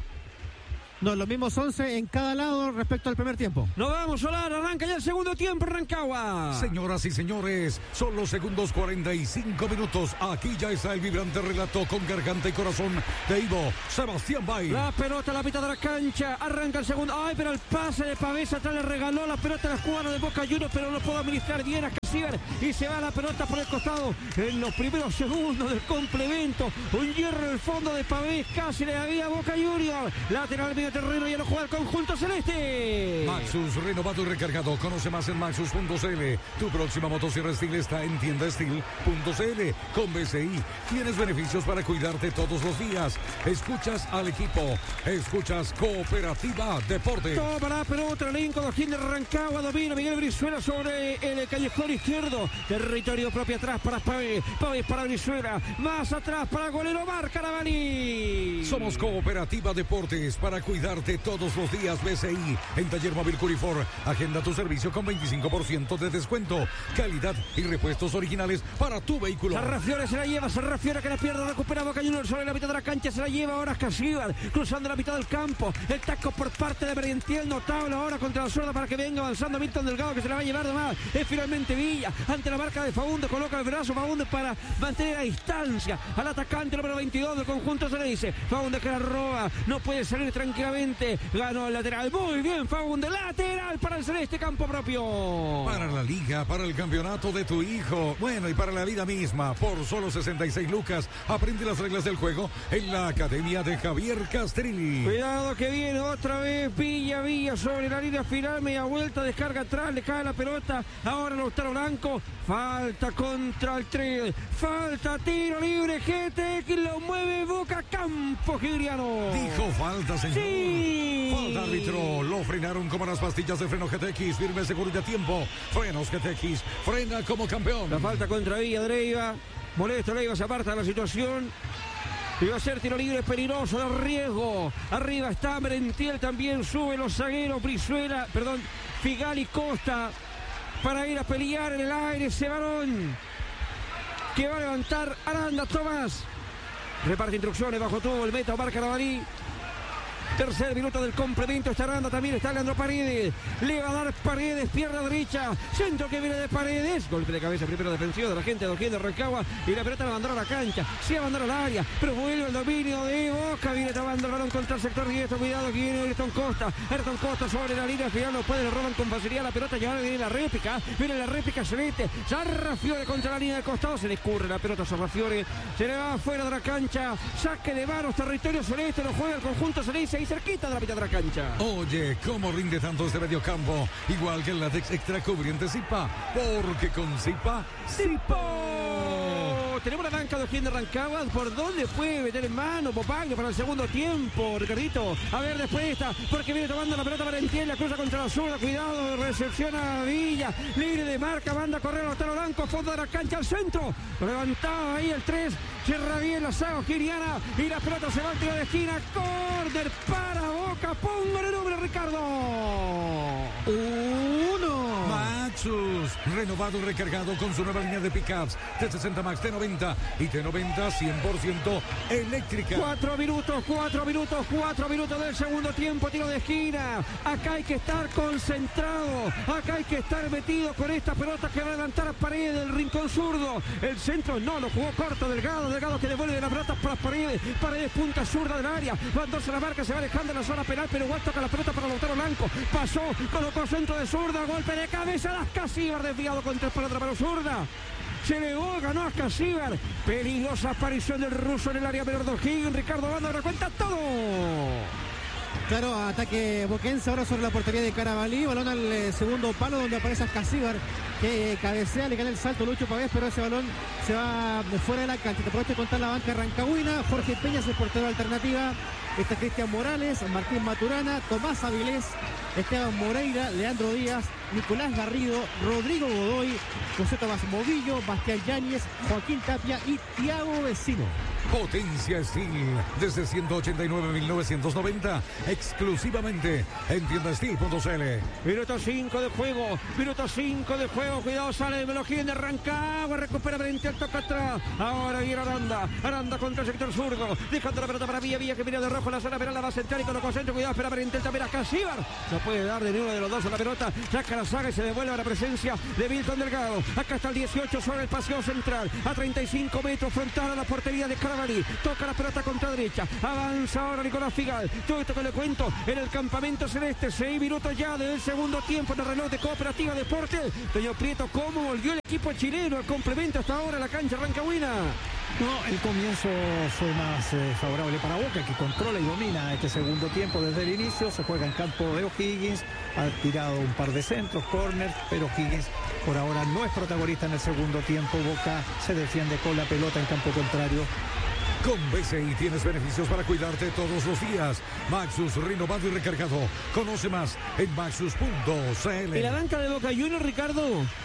No, los mismos 11 en cada lado respecto al primer tiempo. Nos vamos, Solar, arranca ya el segundo tiempo, Rancagua. Señoras y señores, son los segundos 45 minutos. Aquí ya está el vibrante relato con garganta y corazón de Ivo Sebastián Bay. La pelota a la mitad de la cancha, arranca el segundo. Ay, pero el pase de Pavés atrás le regaló la pelota a la jugada de Boca Juniors, pero no pudo administrar bien a Casíbar y se va la pelota por el costado en los primeros segundos del complemento. Un hierro en el fondo de Pavés, casi le había Boca Juniors. Lateral medio terreno y lo juega el conjunto celeste. Maxus, renovado y recargado. Conoce más en maxus.cl. Tu próxima motosierra Steel está en tiendasteel.cl. Con BCI tienes beneficios para cuidarte todos los días. Escuchas al equipo. Escuchas Cooperativa Deportes. Toma la pelota, el elenco de O'Higgins de Rancagua. Domina Miguel Brizuela sobre el callejón izquierdo. Territorio propio atrás para Pavés. Pavés para Brizuela. Más atrás para el golero Mar Carabalí. Somos Cooperativa Deportes para cuidarte todos los días. BCI en Taller Móvil Curifor. Agenda tu servicio con 25% de descuento. Calidad y repuestos originales para tu vehículo. Sarrafiore se la lleva, Sarrafiore que la pierde, recupera Boca Juniors sobre la mitad de la cancha, se la lleva ahora Casíbar, cruzando la mitad del campo. El taco por parte de Merentiel, notable ahora contra la zurda para que venga avanzando Milton Delgado, que se la va a llevar de más. Es finalmente Villa, ante la marca de Faúndo, coloca el brazo Faúndo para mantener a distancia al atacante número 22 del conjunto Ceneice. Faúndo que la roba, no puede salir tranquilamente. Ganó el lateral. Muy bien, Faúndo. Lateral para el celeste, campo propio. Para la liga, para el campeonato de tu hijo. Bueno, y para la vida misma. Por solo 66 lucas. Aprende las reglas del juego en la academia de Javier Castrilli. Cuidado que viene otra vez Villa sobre la línea final. Media vuelta, descarga atrás, le cae la pelota. Ahora Lautaro Blanco. Falta contra el 3. Falta, tiro libre. GTX lo mueve Boca, campo Giriano. Dijo falta, señor. Sí. Falta, árbitro. Lo frenaron como las pastillas de freno GTX. Firme, seguro y a tiempo. Frenos GTX. Frena como campeón. La falta contra Villa Dreiva. Molesto, Leiva se aparta de la situación. Iba a ser tiro libre peligroso, de riesgo. Arriba está Merentiel, también sube los zagueros. Brizuela, Figali Costa. Para ir a pelear en el aire ese varón. Que va a levantar Aranda Tomás. Reparte instrucciones bajo todo el meta Omar Carabalí. Tercer minuto del complemento. Está Aranda, también está Leandro Paredes. Le va a dar Paredes, pierna derecha. Centro que viene de Paredes. Golpe de cabeza primero defensivo de la gente de O'Higgins de Rancagua. Y la pelota la mandaron a la cancha. Se abandona al área. Pero vuelve el dominio de Boca. Viene tomando el balón contra el sector diestro. Cuidado que viene Ayrton Costa. Ayrton Costa sobre la línea final. No puede, le roban con facilidad la pelota. Ya viene la réplica. Viene la réplica celeste. Sarrafiore contra la línea de costado. Se le escurre la pelota a Sarrafiore. Se le va afuera de la cancha. Saque de manos. Territorio celeste. Lo juega el conjunto celeste. Ahí cerquita de la mitad de la cancha. Oye, ¿cómo rinde tanto este mediocampo? Igual que el látex extra cubriente Zipa. Porque con Zipa, ¡Zipo! Tenemos la banca de O'Higgins de Rancagua. ¿Por dónde puede meter en mano Popagno para el segundo tiempo, Ricardito? A ver, después está, porque viene tomando la pelota Merentiel, la cruza contra la zurda. Cuidado, recepciona Villa. Libre de marca, manda a correr a Lautaro Blanco, fondo de la cancha al centro. Levantado ahí el 3. Cierra bien la saga o'higginiana y la pelota se va al tiro de esquina. Córner para Boca. Póngale el nombre, Ricardo. 1. Maxus, renovado y recargado con su nueva línea de pickups T60 Max, T90 y T90 100% eléctrica. 4 minutos del segundo tiempo, tiro de esquina. Acá hay que estar concentrado, acá hay que estar metido con esta pelota que va a levantar a Paredes del rincón zurdo. El centro no, lo jugó corto Delgado que devuelve la pelota para Paredes punta zurda del área. Van dos a la marca, se va alejando en la zona penal, pero igual toca la pelota para Lautaro Blanco. Pasó, colocó centro de zurda, golpe de cabeza, las Casíbar desviado contra el palo para zurda. Se elevó, ganó a Casíbar. Peligrosa aparición del ruso en el área menor de O'Higgins. Ricardo Banda recuenta todo. Claro, ataque boquense ahora sobre la portería de Carabalí. Balón al segundo palo donde aparece Casíbar. que cabecea, le gana el salto Lucho Pavés, pero ese balón se va fuera de la cancha. Te aprovecho de contar la banca rancagüina. Jorge Peña es el portero alternativa. Está Cristian Morales, Martín Maturana, Tomás Avilés, Esteban Moreira, Leandro Díaz, Nicolás Garrido, Rodrigo Godoy, José Tomás Movillo, Bastián Yáñez, Joaquín Tapia y Tiago Vecino. Potencia Steel desde 189.990 exclusivamente en tiendasteel.cl. Minuto 5 de juego, cuidado, sale de Melojín de Rancagua, recupera frente al toca atrás, ahora viene Aranda contra el sector zurdo, dejando la pelota para Villa que viene de rojo en la zona penal, la va a centrar y con lo concentra, cuidado, espera frente al también acá Síbar, no puede dar de ninguno de los dos a la pelota, saca la saga y se devuelve a la presencia de Milton Delgado, acá está el 18 sobre el paseo central, a 35 metros frontal a la portería de Carabalí, toca la pelota contra derecha, avanza ahora Nicolás Figal, todo esto que le cuento en el campamento celeste, 6 minutos ya del segundo tiempo en el reloj de Cooperativa Deportes. Toño Prieto, ¿cómo volvió el equipo chileno al complemento hasta ahora la cancha rancagüina? No, el comienzo fue más favorable para Boca, que controla y domina este segundo tiempo desde el inicio. Se juega en campo de O'Higgins, ha tirado un par de centros, corners, pero O'Higgins por ahora no es protagonista en el segundo tiempo. Boca se defiende con la pelota en campo contrario. Con BCI tienes beneficios para cuidarte todos los días. Maxus renovado y recargado. Conoce más en maxus.cl. ¿Y la banca de Boca Juniors, Ricardo?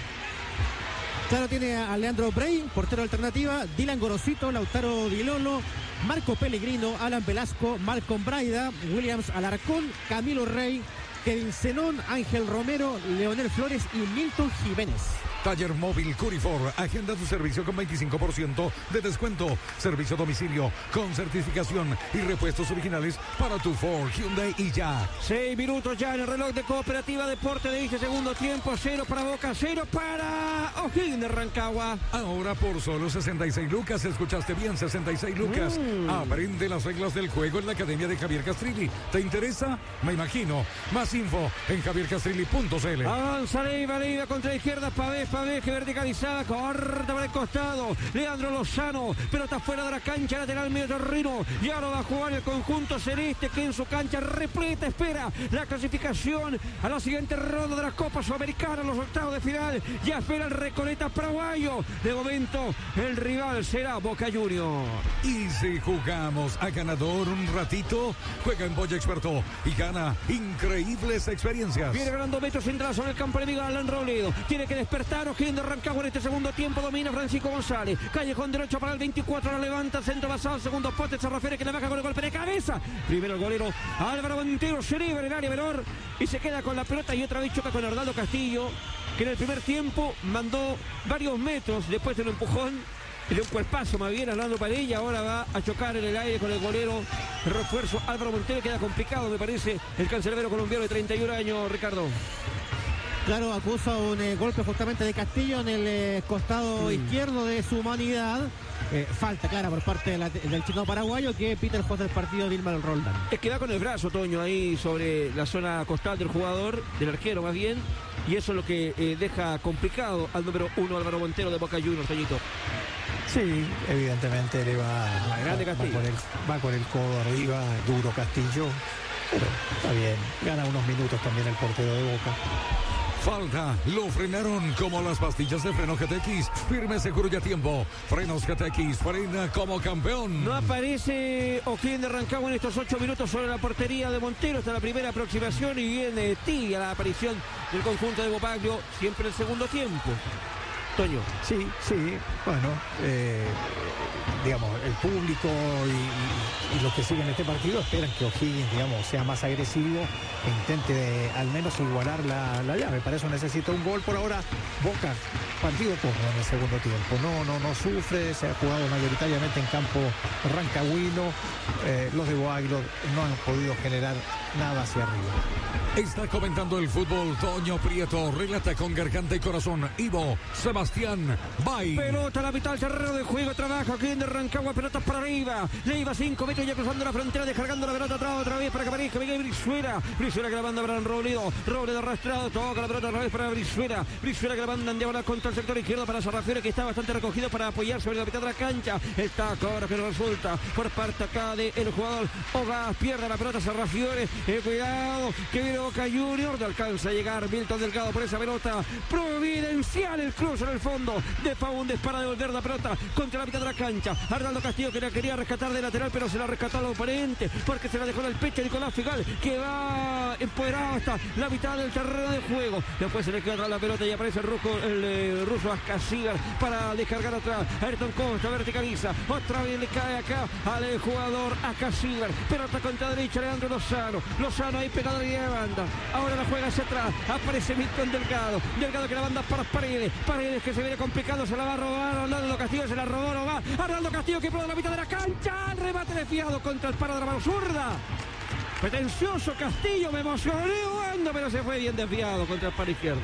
Claro, tiene a Leandro Brey, portero alternativa, Dylan Gorosito, Lautaro Di Lolo, Marco Pellegrino, Alan Velasco, Malcolm Braida, Williams Alarcón, Camilo Rey, Kevin Zenón, Ángel Romero, Leonel Flores y Milton Jiménez. Taller Móvil Curifor, agenda tu servicio con 25% de descuento. Servicio a domicilio con certificación y repuestos originales para tu Ford, Hyundai y ya. 6 minutos ya en el reloj de Cooperativa Deporte de este segundo tiempo. 0 para Boca, 0 para O'Higgins de Rancagua. Ahora por solo 66 lucas, escuchaste bien, 66 lucas. Aprende las reglas del juego en la Academia de Javier Castrilli. ¿Te interesa? Me imagino. Más info en javiercastrilli.cl. Avanza Leiva contra la izquierda, Pavés que verticalizada, corta por el costado, Leandro Lozano, pelota fuera de la cancha, lateral medio terreno, y ahora va a jugar el conjunto celeste que en su cancha repleta espera la clasificación a la siguiente ronda de la Copa Sudamericana, los octavos de final, ya espera el Recoleta paraguayo, de momento el rival será Boca Juniors. Y si jugamos a ganador un ratito, juega en Boya Experto y gana increíbles experiencias. Viene ganando metros central sobre el campo enemigo Alan Robledo, tiene que despertar O'Higgins de Rancagua en este segundo tiempo, domina Francisco González, callejón derecho para el 24, la levanta, centro basado, segundo poste, se refiere que la baja con el golpe de cabeza, primero el golero Álvaro Montero, celebra en el área menor y se queda con la pelota y otra vez choca con Hernando Castillo, que en el primer tiempo mandó varios metros después del empujón, de un cuerpazo más bien Hernando Padilla, ahora va a chocar en el aire con el golero refuerzo Álvaro Montero, queda complicado me parece el cancerbero colombiano de 31 años, Ricardo. Claro, acusa un golpe justamente de Castillo en el costado izquierdo de su humanidad. Falta clara por parte del chileno paraguayo que pita el juez del partido, Dilma Roldán. Es que va con el brazo, Toño, ahí sobre la zona costal del jugador, del arquero más bien, y eso es lo que deja complicado al número 1 Álvaro Montero de Boca Juniors, Toñito. Sí, evidentemente le va con el codo arriba, duro Castillo, pero está bien, gana unos minutos también el portero de Boca. Falta, lo frenaron como las pastillas de freno GTX. Firme, seguro y a tiempo. Frenos GTX, frena como campeón. No aparece O'Higgins de Rancagua en estos 8 minutos sobre la portería de Montero. Hasta la primera aproximación y viene tibia la aparición del conjunto de Bopaglio, siempre en el segundo tiempo. Toño. Sí, bueno, digamos, el público y los que siguen este partido esperan que O'Higgins, digamos, sea más agresivo e intente al menos igualar la llave. Para eso necesita un gol. Por ahora, Boca, partido cómodo en el segundo tiempo. No sufre, se ha jugado mayoritariamente en campo rancagüino. Los de Boaglio no han podido generar nada hacia arriba. Está comentando el fútbol Toño Prieto, relata con garganta y corazón Ivo Sebastián Bay. Pelota a la mitad del terreno de juego, trabaja O'Higgins de Rancagua, pelotas para arriba, le iba 5 metros ya cruzando la frontera, descargando la pelota atrás otra vez para que aparezca Miguel Brizuela que la manda para Robledo arrastrado, toca la pelota otra vez para Brizuela que la manda en diagonal contra el sector izquierdo para Sarrafiore, que está bastante recogido para apoyar sobre la mitad de la cancha, el taco ahora que resulta por parte acá del jugador Ogas, pierde la pelota Sarrafiore, Cuidado, que viene Boca Junior. No alcanza a llegar Milton Delgado por esa pelota. Providencial el cruce en el fondo de Faúndez para devolver la pelota contra la mitad de la cancha. Arnaldo Castillo que la quería rescatar de lateral, pero se la rescató al oponente porque se la dejó en el pecho Nicolás Figal, que va empoderado hasta la mitad del terreno de juego. Después se le queda atrás la pelota y aparece el ruso Ascasígar para descargar atrás. Ayrton Costa verticaliza. Otra vez le cae acá al jugador Ascasígar. Pelota contra derecha, Leandro Lozano. Lozano ahí pegado a la línea de banda. Ahora la juega hacia atrás. Aparece Milton Delgado. Delgado que la banda para Paredes. Paredes que se viene complicado. Se la va a robar Arnaldo Castillo. Se la robó, no va. Arnaldo Castillo que pone la mitad de la cancha. El remate desviado contra el paro de la mano zurda. Pretencioso Castillo, me emocioné jugando, pero se fue bien desviado contra el palo izquierdo.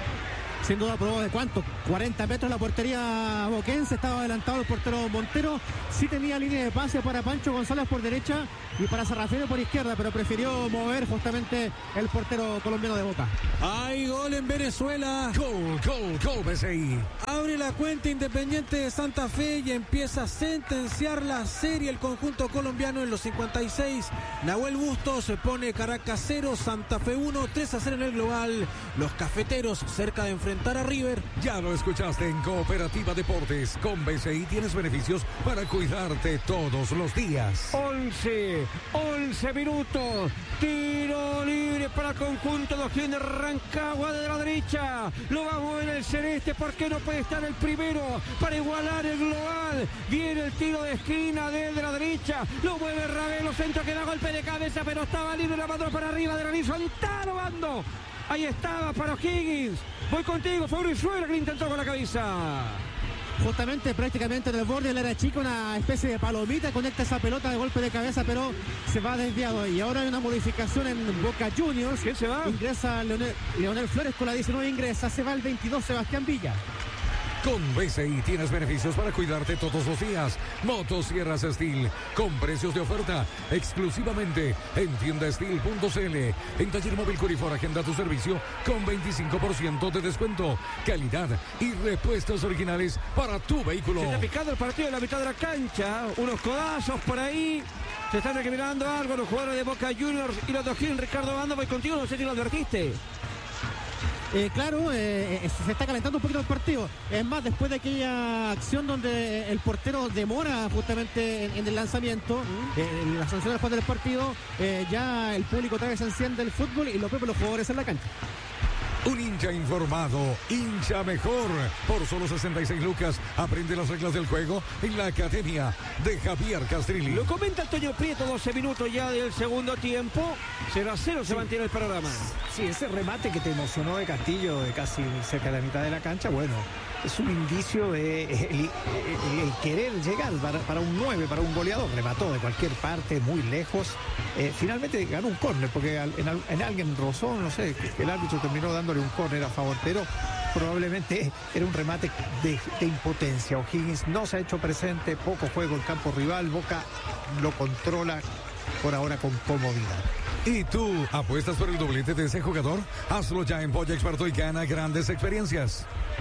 Sin duda probó de cuánto, 40 metros la portería boquense, estaba adelantado el portero Montero, sí tenía línea de pase para Pancho González por derecha y para Sarrafino por izquierda, pero prefirió mover justamente el portero colombiano de Boca. Hay gol en Venezuela. Gol, BCI. Abre la cuenta Independiente de Santa Fe y empieza a sentenciar la serie el conjunto colombiano en los 56. Nahuel Bustos se pone Caracas 0, Santa Fe 1, 3-0 en el global. Los cafeteros cerca de enfrentar a River. Ya lo escuchaste en Cooperativa Deportes. Con BCI tienes beneficios para cuidarte todos los días. 11 minutos. Tiro libre para el conjunto de O'Higgins de Rancagua de la derecha. Lo va a mover el celeste porque no puede estar el primero para igualar el global. Viene el tiro de esquina desde la derecha. Lo mueve Ravelo, centro que da golpe de cabeza, pero estaba libre, la mandó para arriba de Daniel Santana, bando. Ahí estaba para O'Higgins. Voy contigo, fue Brizuela que le intentó con la cabeza. Justamente, prácticamente en el borde del área chica, una especie de palomita, conecta esa pelota de golpe de cabeza, pero se va desviado. Y ahora hay una modificación en Boca Juniors. ¿Quién se va? Ingresa Leonel Flores con la 19, ingresa, se va el 22, Sebastián Villa. Con BCI tienes beneficios para cuidarte todos los días. Motosierras Steel con precios de oferta exclusivamente en tiendasteel.cl. En Taller Móvil Curifor agenda tu servicio con 25% de descuento. Calidad y repuestos originales para tu vehículo. Se está picando el partido en la mitad de la cancha. Unos codazos por ahí. Se están recriminando algo los jugadores de Boca Juniors y los de O'Higgins. Ricardo Bando, voy contigo, no sé si lo advertiste. Claro, se está calentando un poquito el partido. Es más, después de aquella acción donde el portero demora justamente en el lanzamiento, la sanción después del partido, ya el público otra vez enciende el fútbol y lo ve los jugadores en la cancha. Un hincha informado, hincha mejor. Por solo 66 lucas, aprende las reglas del juego en la academia de Javier Castrilli. Lo comenta Antonio Prieto, 12 minutos ya del segundo tiempo. 0-0 se mantiene el panorama. Sí, ese remate que te emocionó de Castillo, de casi cerca de la mitad de la cancha, bueno, es un indicio de el querer llegar para un 9, para un goleador. Remató de cualquier parte, muy lejos. Finalmente ganó un córner, porque en alguien rozó, no sé, el árbitro terminó dándole un córner a favor, pero probablemente era un remate de impotencia. O'Higgins no se ha hecho presente, poco juego en campo rival, Boca lo controla por ahora con comodidad. ¿Y tú apuestas por el doblete de ese jugador? Hazlo ya en Polla Experto y gana grandes experiencias.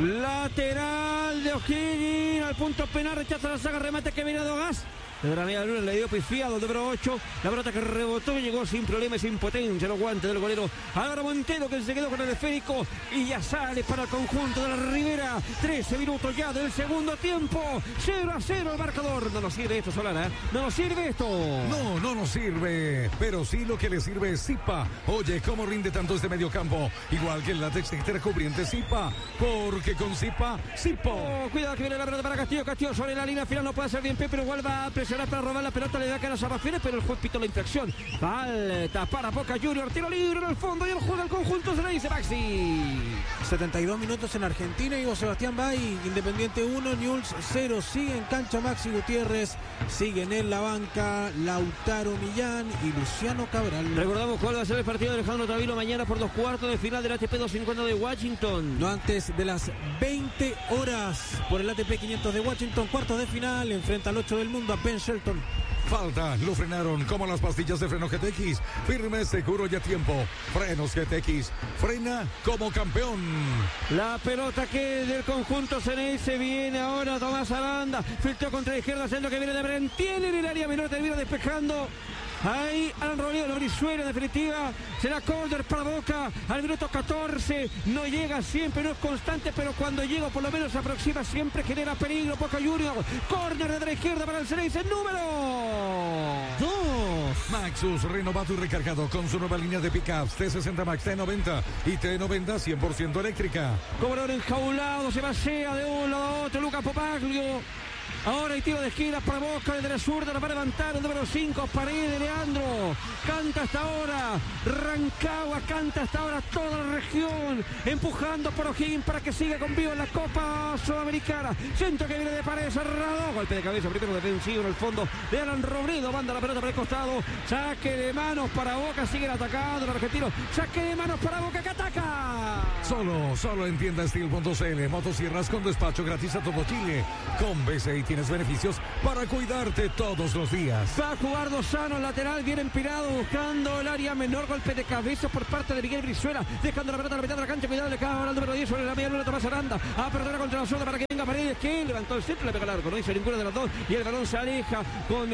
Lateral de O'Higgins al punto penal, rechaza la saga, remate que viene de Ogas. De la media luna le dio pifiado, número 8. La pelota que rebotó llegó sin problema y sin potencia. Los guantes del golero Álvaro Montero, que se quedó con el esférico y ya sale para el conjunto de la Ribera. 13 minutos ya del segundo tiempo. 0-0 el marcador. No nos sirve esto, Solana. No nos sirve esto. No nos sirve. Pero sí lo que le sirve es Zipa. Oye, cómo rinde tanto este mediocampo. Igual que el látex extra cubriente Zipa. Porque con Zipa, Zipo. Cuidado que viene la pelota para Castillo. Castillo sobre la línea final no puede hacer bien pie, pero igual va a presionar para robar la pelota, le da cara a Sarrafines, pero el juez pitó la infracción. Falta para Boca Junior, tiro libre en el fondo y el juego al conjunto, se le dice Maxi. 72 minutos en Argentina, Ivo Sebastián Bay, Independiente 1, Newell's 0, sigue en cancha Maxi Gutiérrez, siguen en la banca Lautaro Millán y Luciano Cabral. Recordamos cuál va a ser el partido de Alejandro Tavilo mañana por los cuartos de final del ATP 250 de Washington. No antes de las 20 horas por el ATP 500 de Washington, cuartos de final, enfrenta al 8 del mundo a Ben Shelton. Falta, lo frenaron como las pastillas de freno GTX. Firme, seguro y a tiempo. Frenos GTX, frena como campeón. La pelota que del conjunto Ceneice viene ahora Tomás Aranda. Filtró contra la izquierda, centro que viene de Brentiel en el área menor, termina despejando. Ahí Alan Rodríguez, Brizuela, en definitiva. Será córner para Boca al minuto 14. No llega siempre, no es constante, pero cuando llega por lo menos se aproxima, siempre genera peligro. Boca Juniors. Córner de la izquierda para el Ceneice. Número 2. Maxus, renovado y recargado con su nueva línea de pickups T60 Max, T90 y T90 100% eléctrica. Cobrador enjaulado, se pasea de un lado a otro. Lucas Popaglio. Ahora hay tiro de esquina para Boca desde la zurda, la va a levantar el número 5, Paredes, Leandro. Canta hasta ahora Rancagua, canta hasta ahora toda la región, empujando por O'Higgins para que siga con vivo en la Copa Sudamericana. Centro que viene de Paredes, cerrado. Golpe de cabeza, primero defensivo en el fondo de Alan Robledo. Manda la pelota para el costado. Saque de manos para Boca, siguen atacando el argentino. Saque de manos para Boca que ataca. Solo en tienda Steel.cl. Motosierras con despacho gratis a todo Chile. Con BCI tienes beneficios para cuidarte todos los días. Va a jugar Lozano, lateral, bien empinado, buscando el área menor. Golpe de cabeza por parte de Miguel Brizuela, dejando la pelota a la mitad de la cancha. Cuidado, le cae ahora el número 10 sobre la media luna. Tomás Aranda a perder contra la zona para que venga Paredes, que levantó el centro, le pega el arco. No hizo ninguna de las dos y el balón se aleja con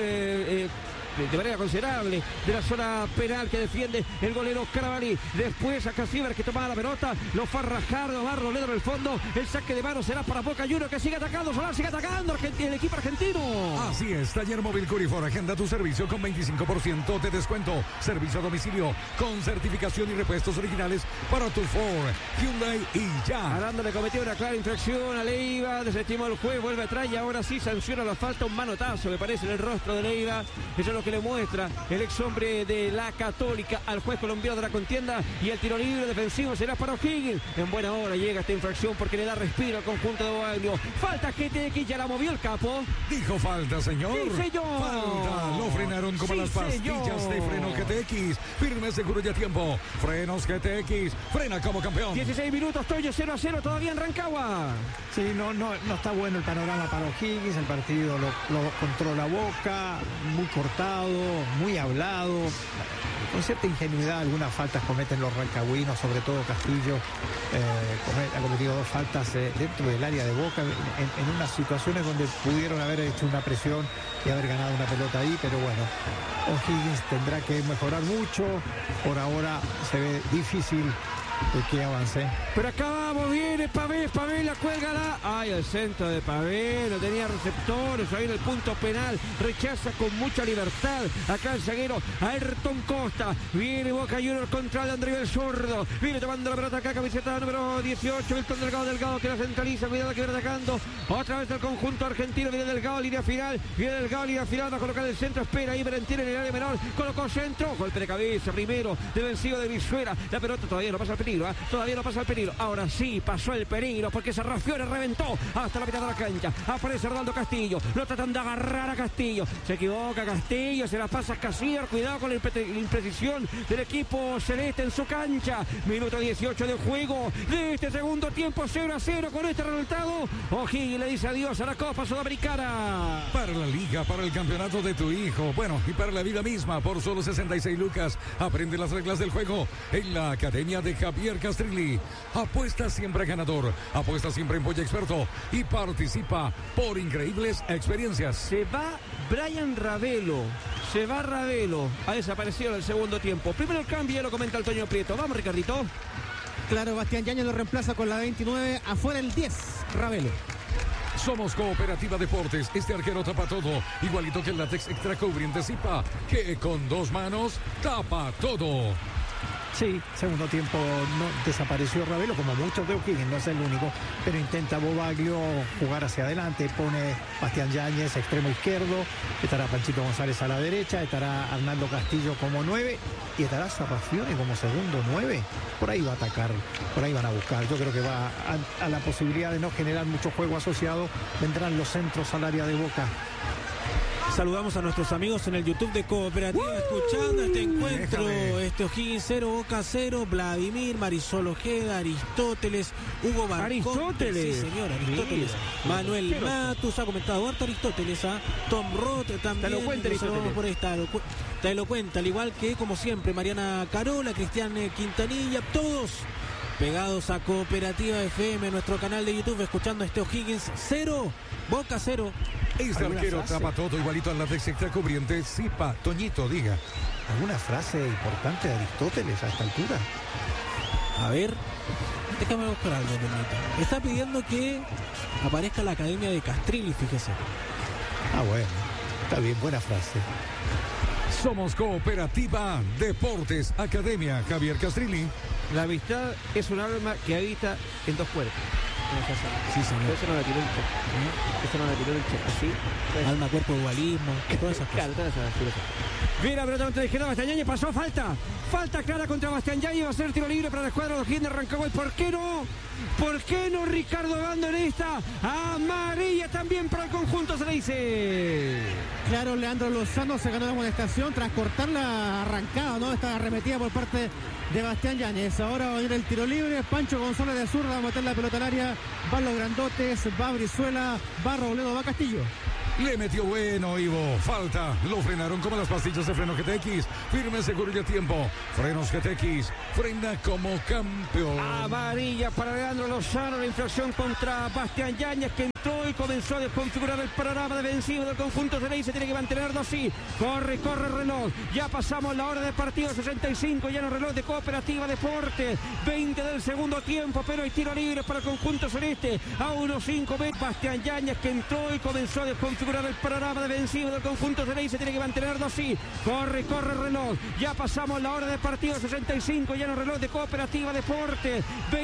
de manera considerable de la zona penal que defiende el golero Carabalí. Después a Casiver, que tomaba la pelota, lo fue a rajar, lo va a Robledo en el fondo. El saque de mano será para Boca Juniors, que sigue atacando. Solar sigue atacando el equipo argentino. Así es, Taller Móvil Curifor, agenda tu servicio con 25% de descuento. Servicio a domicilio con certificación y repuestos originales para tu Ford, Hyundai y ya. Aranda le cometió una clara infracción a Leiva, desestimó el juez, vuelve atrás y ahora sí sanciona la falta, un manotazo me parece en el rostro de Leiva. Eso es lo que le muestra el ex hombre de la Católica al juez colombiano de la contienda, y el tiro libre defensivo será para O'Higgins. En buena hora llega esta infracción porque le da respiro al conjunto de Boaglio. Falta GTX, ya la movió el capo. Dijo falta, señor. Sí, señor. Falta. Lo frenaron como las pastillas de freno GTX. Firme, seguro y a tiempo. Frenos GTX. Frena como campeón. 16 minutos, Toyo 0-0 todavía en Rancagua. Sí, no está bueno el panorama para O'Higgins. El partido lo controla Boca, muy cortado, muy hablado, con cierta ingenuidad. Algunas faltas cometen los rancagüinos, sobre todo Castillo ha cometido 2 faltas dentro del área de Boca en unas situaciones donde pudieron haber hecho una presión y haber ganado una pelota ahí, pero bueno, O'Higgins tendrá que mejorar mucho. Por ahora se ve difícil que avance. Pero acá vamos, viene Pavé, la cuelga. Ay, el centro de Pavé, no tenía receptores, ahí en el punto penal, rechaza con mucha libertad. Acá el zaguero Ayrton Costa, viene Boca Juniors contra el Andrés el Zurdo, viene tomando la pelota acá, camiseta número 18, Milton Delgado que la centraliza, cuidado que viene atacando, otra vez el conjunto argentino, viene Delgado, línea final, va a colocar el centro, espera ahí Valentín en el área menor, colocó centro, golpe de cabeza, primero, defensivo de Brizuela, la pelota todavía no pasa el peligro, todavía no pasa el peligro, ahora sí pasó el peligro porque se rafió y reventó hasta la mitad de la cancha. Aparece Hernando Castillo, lo tratan de agarrar a Castillo, se equivoca Castillo, se la pasa a Casier, cuidado con la imprecisión del equipo celeste en su cancha. Minuto 18 de juego de este segundo tiempo, 0-0 con este resultado. O'Higgins le dice adiós a la Copa Sudamericana. Para la liga, para el campeonato de tu hijo, bueno, y para la vida misma, por solo 66 lucas, aprende las reglas del juego en la Academia de Javier Castrilli. Apuesta siempre ganador, apuesta siempre en Polla Experto y participa por increíbles experiencias. Se va Brian Ravelo, ha desaparecido en el segundo tiempo. Primero el cambio, ya lo comenta el Toño Prieto. Vamos, Ricardito. Claro, Bastián Yáñez lo reemplaza con la 29, afuera el 10, Ravelo. Somos Cooperativa Deportes, este arquero tapa todo, igualito que el látex extra cubriente Zipa, que con 2 manos tapa todo. Sí, segundo tiempo no desapareció Ravelo, como muchos de O'Higgins, no es el único, pero intenta Bobaglio jugar hacia adelante, pone Bastián Yáñez extremo izquierdo, estará Panchito González a la derecha, estará Arnaldo Castillo como 9 y estará Zarrafione como segundo 9. Por ahí va a atacar, por ahí van a buscar. Yo creo que va a la posibilidad de no generar mucho juego asociado, vendrán los centros al área de Boca. Saludamos a nuestros amigos en el YouTube de Cooperativa, escuchando este encuentro, este O'Higgins 0, Boca 0, Vladimir, Marisol Ojeda, Aristóteles, Hugo Barcón. Aristóteles. Sí, señor, Aristóteles. Manuel Matus ha comentado harto Aristóteles, Tom Roth también. Te lo cuenta Aristóteles. Por esta, te lo cuenta, al igual que, como siempre, Mariana Carola, Cristian Quintanilla, todos pegados a Cooperativa FM, nuestro canal de YouTube, escuchando este O'Higgins 0, Boca 0. Este arquero tapa todo igualito al látex extracubriente. Zipa, Toñito, diga. ¿Alguna frase importante de Aristóteles a esta altura? A ver, déjame buscar algo, Toñito. Está pidiendo que aparezca la Academia de Castrilli, fíjese. Ah, bueno, está bien, buena frase. Somos Cooperativa Deportes Academia. Javier Castrilli. La amistad es un alma que habita en dos cuerpos. Sí, señor. Eso no la tiró el Che. Eso no la tiró el Che. ¿Sí? Alma, cuerpo, dualismo, todas esas cosas. Claro, todas esas filosofías. Mira, pero de izquierda Bastián pasó falta. Falta clara contra Bastián Yáñez. Va a ser tiro libre para la escuadra de O'Higgins de Rancagua. ¿Por qué no? ¿Por qué no Ricardo Bando en esta? Amarilla también para el conjunto, se le dice. Claro, Leandro Lozano se ganó la amonestación tras cortar la arrancada, ¿no? Esta arremetida por parte de Bastián Yáñez. Ahora va a ir el tiro libre. Pancho González de zurda va a meter la pelota al área. Van los grandotes, va Brizuela, va Robledo, va Castillo. Le metió bueno, Ivo. Falta. Lo frenaron como las pastillas de freno GTX. Firme, seguro y a tiempo. Frenos GTX. Frena como campeón. Amarilla para Leandro Lozano. La infracción contra Bastián Yáñez, que entró y comenzó a desconfigurar el panorama defensivo del conjunto de Ley. Se tiene que mantenerlo así. Corre el reloj. Ya pasamos la hora de partido. 65 ya en el reloj de Cooperativa Deportes. 20 del segundo tiempo, pero hay tiro libre para el conjunto celeste. A 1-5 metros. Bastián Yáñez, que entró y comenzó a desconfigurar el panorama defensivo del conjunto de Ley. Se tiene que mantenerlo así. Corre el reloj. Ya pasamos la hora de partido. 65 ya en el reloj de Cooperativa Deportes.